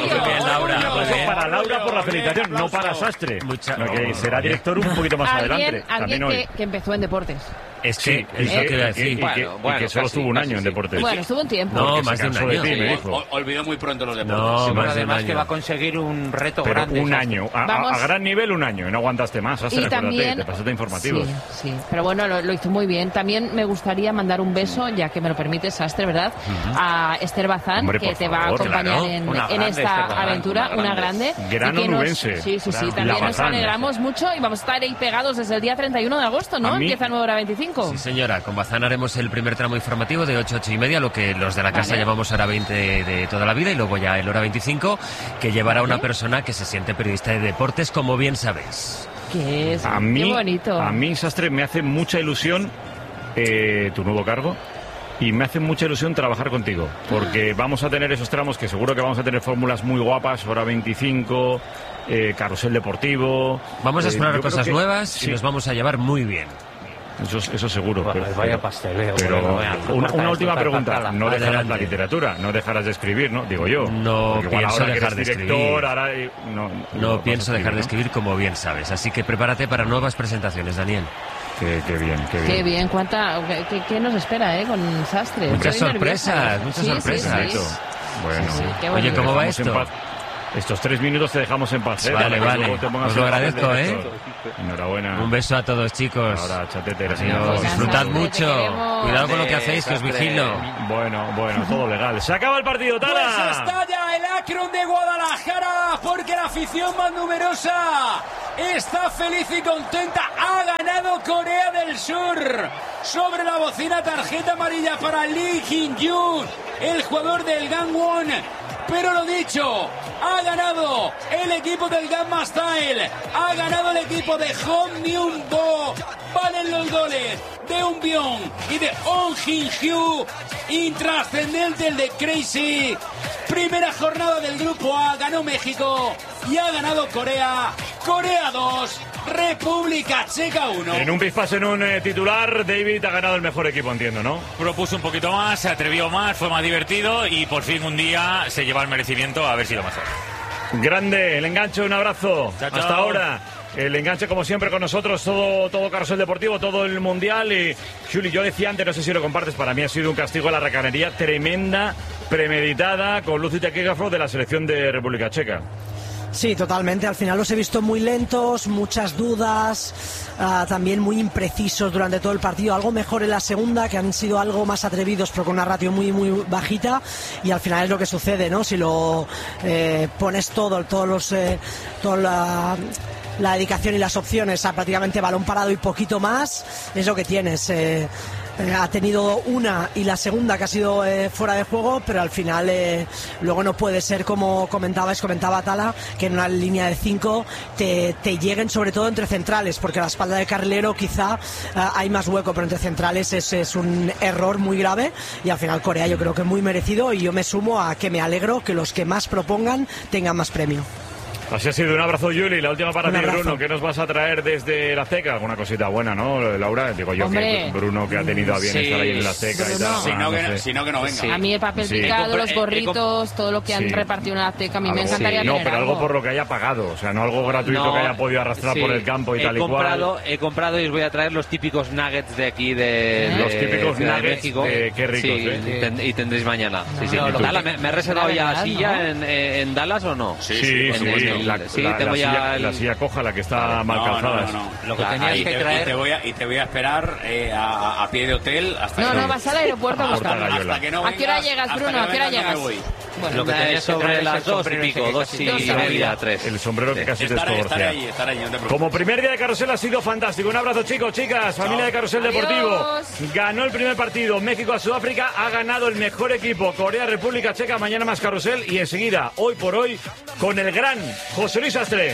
[SPEAKER 8] Laura.
[SPEAKER 2] Para Laura por la felicitación, no para Sastre, que será director un poquito más adelante.
[SPEAKER 5] Alguien que empezó en deportes.
[SPEAKER 8] Es que es lo que iba a decir.
[SPEAKER 2] Y que solo estuvo un año en deportes.
[SPEAKER 5] Bueno, estuvo un tiempo.
[SPEAKER 8] No, más de un año.
[SPEAKER 2] Me dijo.
[SPEAKER 1] Olvidó muy pronto los deportes.
[SPEAKER 8] No, más de un
[SPEAKER 7] además que va a
[SPEAKER 8] año.
[SPEAKER 7] conseguir un reto
[SPEAKER 2] Pero
[SPEAKER 7] grande.
[SPEAKER 2] un año, a gran nivel un año, y no aguantaste más. Sastre,
[SPEAKER 5] Y también,
[SPEAKER 2] te pasaste informativos.
[SPEAKER 5] Sí, pero bueno, lo hizo muy bien. También me gustaría mandar un beso, ya que me lo permite Sastre, ¿verdad? A Esther Bazán,
[SPEAKER 2] Hombre,
[SPEAKER 5] que
[SPEAKER 2] por
[SPEAKER 5] te va a
[SPEAKER 2] favor,
[SPEAKER 5] acompañar
[SPEAKER 2] claro.
[SPEAKER 5] en esta aventura, una grande.
[SPEAKER 2] Gran
[SPEAKER 5] Y que
[SPEAKER 2] onubense.
[SPEAKER 5] Sí,
[SPEAKER 2] Claro.
[SPEAKER 5] también
[SPEAKER 2] La
[SPEAKER 5] nos
[SPEAKER 2] Bazán.
[SPEAKER 5] alegramos mucho y vamos a estar ahí pegados desde el día 31 de agosto, ¿no?
[SPEAKER 2] A mí-
[SPEAKER 5] Empieza Nueva Hora 25.
[SPEAKER 8] Sí, señora. Con Bazán haremos el primer tramo informativo de 8 a 8 y media, lo que los de la casa
[SPEAKER 5] Vale.
[SPEAKER 8] llamamos Hora 20 de toda la vida, y luego ya el Hora 25, que llevará una persona que se siente periodista de deportes, como bien sabéis.
[SPEAKER 5] Que es
[SPEAKER 2] A mí,
[SPEAKER 5] qué bonito.
[SPEAKER 2] a mí, Sastre, me hace mucha ilusión tu nuevo cargo. Y me hace mucha ilusión trabajar contigo, porque vamos a tener esos tramos que seguro que vamos a tener fórmulas muy guapas, Hora 25, Carrusel Deportivo.
[SPEAKER 8] Vamos a explorar
[SPEAKER 2] yo creo
[SPEAKER 8] cosas
[SPEAKER 2] que-
[SPEAKER 8] nuevas
[SPEAKER 2] sí,
[SPEAKER 8] y nos vamos a llevar muy bien.
[SPEAKER 2] eso seguro.
[SPEAKER 7] Vaya pasteleo.
[SPEAKER 2] Pero
[SPEAKER 7] bueno, vean,
[SPEAKER 2] una última pregunta, no dejarás
[SPEAKER 8] Adelante.
[SPEAKER 2] la literatura, no dejarás de escribir, ¿no? Digo yo.
[SPEAKER 8] No
[SPEAKER 2] Porque igual
[SPEAKER 8] pienso
[SPEAKER 2] ahora que
[SPEAKER 8] dejar
[SPEAKER 2] eres
[SPEAKER 8] de
[SPEAKER 2] director,
[SPEAKER 8] escribir.
[SPEAKER 2] ahora,
[SPEAKER 8] No
[SPEAKER 2] vas
[SPEAKER 8] pienso
[SPEAKER 2] a
[SPEAKER 8] dejar de
[SPEAKER 2] ¿no?
[SPEAKER 8] escribir, como bien sabes. Así que prepárate para nuevas presentaciones, Daniel.
[SPEAKER 2] Qué bien.
[SPEAKER 5] Qué bien, ¿qué nos espera, con Sastre?
[SPEAKER 8] Muchas
[SPEAKER 5] Estoy nerviosa.
[SPEAKER 8] sorpresas, muchas sorpresas.
[SPEAKER 5] Sí.
[SPEAKER 2] Bueno,
[SPEAKER 5] Sí, qué
[SPEAKER 8] Oye,
[SPEAKER 5] bonito.
[SPEAKER 8] ¿cómo va
[SPEAKER 2] dejamos en
[SPEAKER 8] esto?
[SPEAKER 2] paz. Estos 3 minutos te dejamos en paz.
[SPEAKER 8] Vale. Os lo agradezco,
[SPEAKER 2] Enhorabuena.
[SPEAKER 8] Un beso a todos, chicos.
[SPEAKER 2] Ahora, chatete,
[SPEAKER 8] adiós. Disfrutad mucho. Cuidado con lo que hacéis, que os vigilo.
[SPEAKER 2] Bueno, todo legal. Se acaba el partido, Tala.
[SPEAKER 1] Pues estalla el Akron de Guadalajara, porque la afición más numerosa está feliz y contenta. Ha ganado Corea del Sur. Sobre la bocina, tarjeta amarilla para Lee Jin-yoon, el jugador del Gangwon. Pero lo dicho, ha ganado el equipo del Gamma Style, ha ganado el equipo de Hong Myung-bo. Valen los goles de Eun-byung y de Oh Jin-hyu. Intrascendente el de Crazy. Primera jornada del grupo A, ganó México y ha ganado Corea. Corea 2, República Checa 1.
[SPEAKER 2] En un pispás, en un titular, David ha ganado el mejor equipo, entiendo, ¿no?
[SPEAKER 6] Propuso un poquito más, se atrevió más, fue más divertido y por fin un día se lleva el merecimiento a haber sido mejor.
[SPEAKER 2] Grande, el enganche, un abrazo.
[SPEAKER 6] Chao.
[SPEAKER 2] Hasta ahora. El enganche, como siempre, con nosotros, todo Carrusel Deportivo, todo el Mundial. Y, Juli, yo decía antes, no sé si lo compartes, para mí ha sido un castigo a la racanería tremenda, premeditada, con luz y taquígrafo de la selección de República Checa.
[SPEAKER 4] Sí, totalmente. Al final los he visto muy lentos, muchas dudas, también muy imprecisos durante todo el partido. Algo mejor en la segunda, que han sido algo más atrevidos, pero con una ratio muy bajita. Y al final es lo que sucede, ¿no? Si lo pones toda la dedicación y las opciones a prácticamente balón parado y poquito más, es lo que tienes. Ha tenido una y la segunda que ha sido fuera de juego, pero al final luego no puede ser como comentaba Tala, que en una línea de 5 te lleguen, sobre todo entre centrales, porque a la espalda de Carrilero quizá hay más hueco, pero entre centrales es un error muy grave. Y al final Corea yo creo que muy merecido, y yo me sumo a que me alegro que los que más propongan tengan más premio.
[SPEAKER 2] Así ha sido. Un abrazo, Juli. La última para ti, Bruno. ¿Qué nos vas a traer desde la Azteca? Alguna cosita buena, ¿no, Laura? Digo yo, que Bruno, que ha tenido a bien estar ahí en la Azteca y tal.
[SPEAKER 6] Si no, que no venga.
[SPEAKER 5] Sí. A mí el papel picado, los gorritos, todo lo que han repartido en la Azteca, a mí me encantaría tener
[SPEAKER 2] pero algo por lo que haya pagado. O sea, no algo gratuito que haya podido arrastrar por el campo y tal y cual.
[SPEAKER 3] He comprado y os voy a traer los típicos nuggets de aquí de
[SPEAKER 2] los típicos nuggets de
[SPEAKER 3] México.
[SPEAKER 2] Qué ricos,
[SPEAKER 3] y tendréis mañana. ¿Me he reservado ya la silla en Dallas o no?
[SPEAKER 2] Sí. La silla coja, la que está mal calzada.
[SPEAKER 6] No. Lo que tenías que traer. Y te voy a esperar a pie de hotel hasta
[SPEAKER 5] No, vas al aeropuerto a buscarlo.
[SPEAKER 6] Hasta que no vengas.
[SPEAKER 5] ¿A qué hora llegas, Bruno? ¿A qué hora llegas?
[SPEAKER 3] Bueno, lo que tenías sobre las 2 y pico, 2 y media, 3.
[SPEAKER 2] El sombrero que casi te estorcia.
[SPEAKER 6] Estaré allí, no te preocupes.
[SPEAKER 2] Como primer día de Carrusel ha sido fantástico. Un abrazo, chicos, chicas, familia de Carrusel Deportivo. Ganó el primer partido México a Sudáfrica, ha ganado el mejor equipo Corea, República Checa. Mañana más Carrusel y enseguida, hoy por hoy, con el gran José Luis Astre.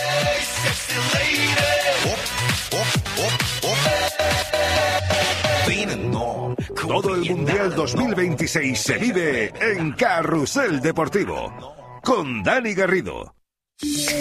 [SPEAKER 9] Todo el Mundial 2026 se vive en Carrusel Deportivo con Dani Garrido.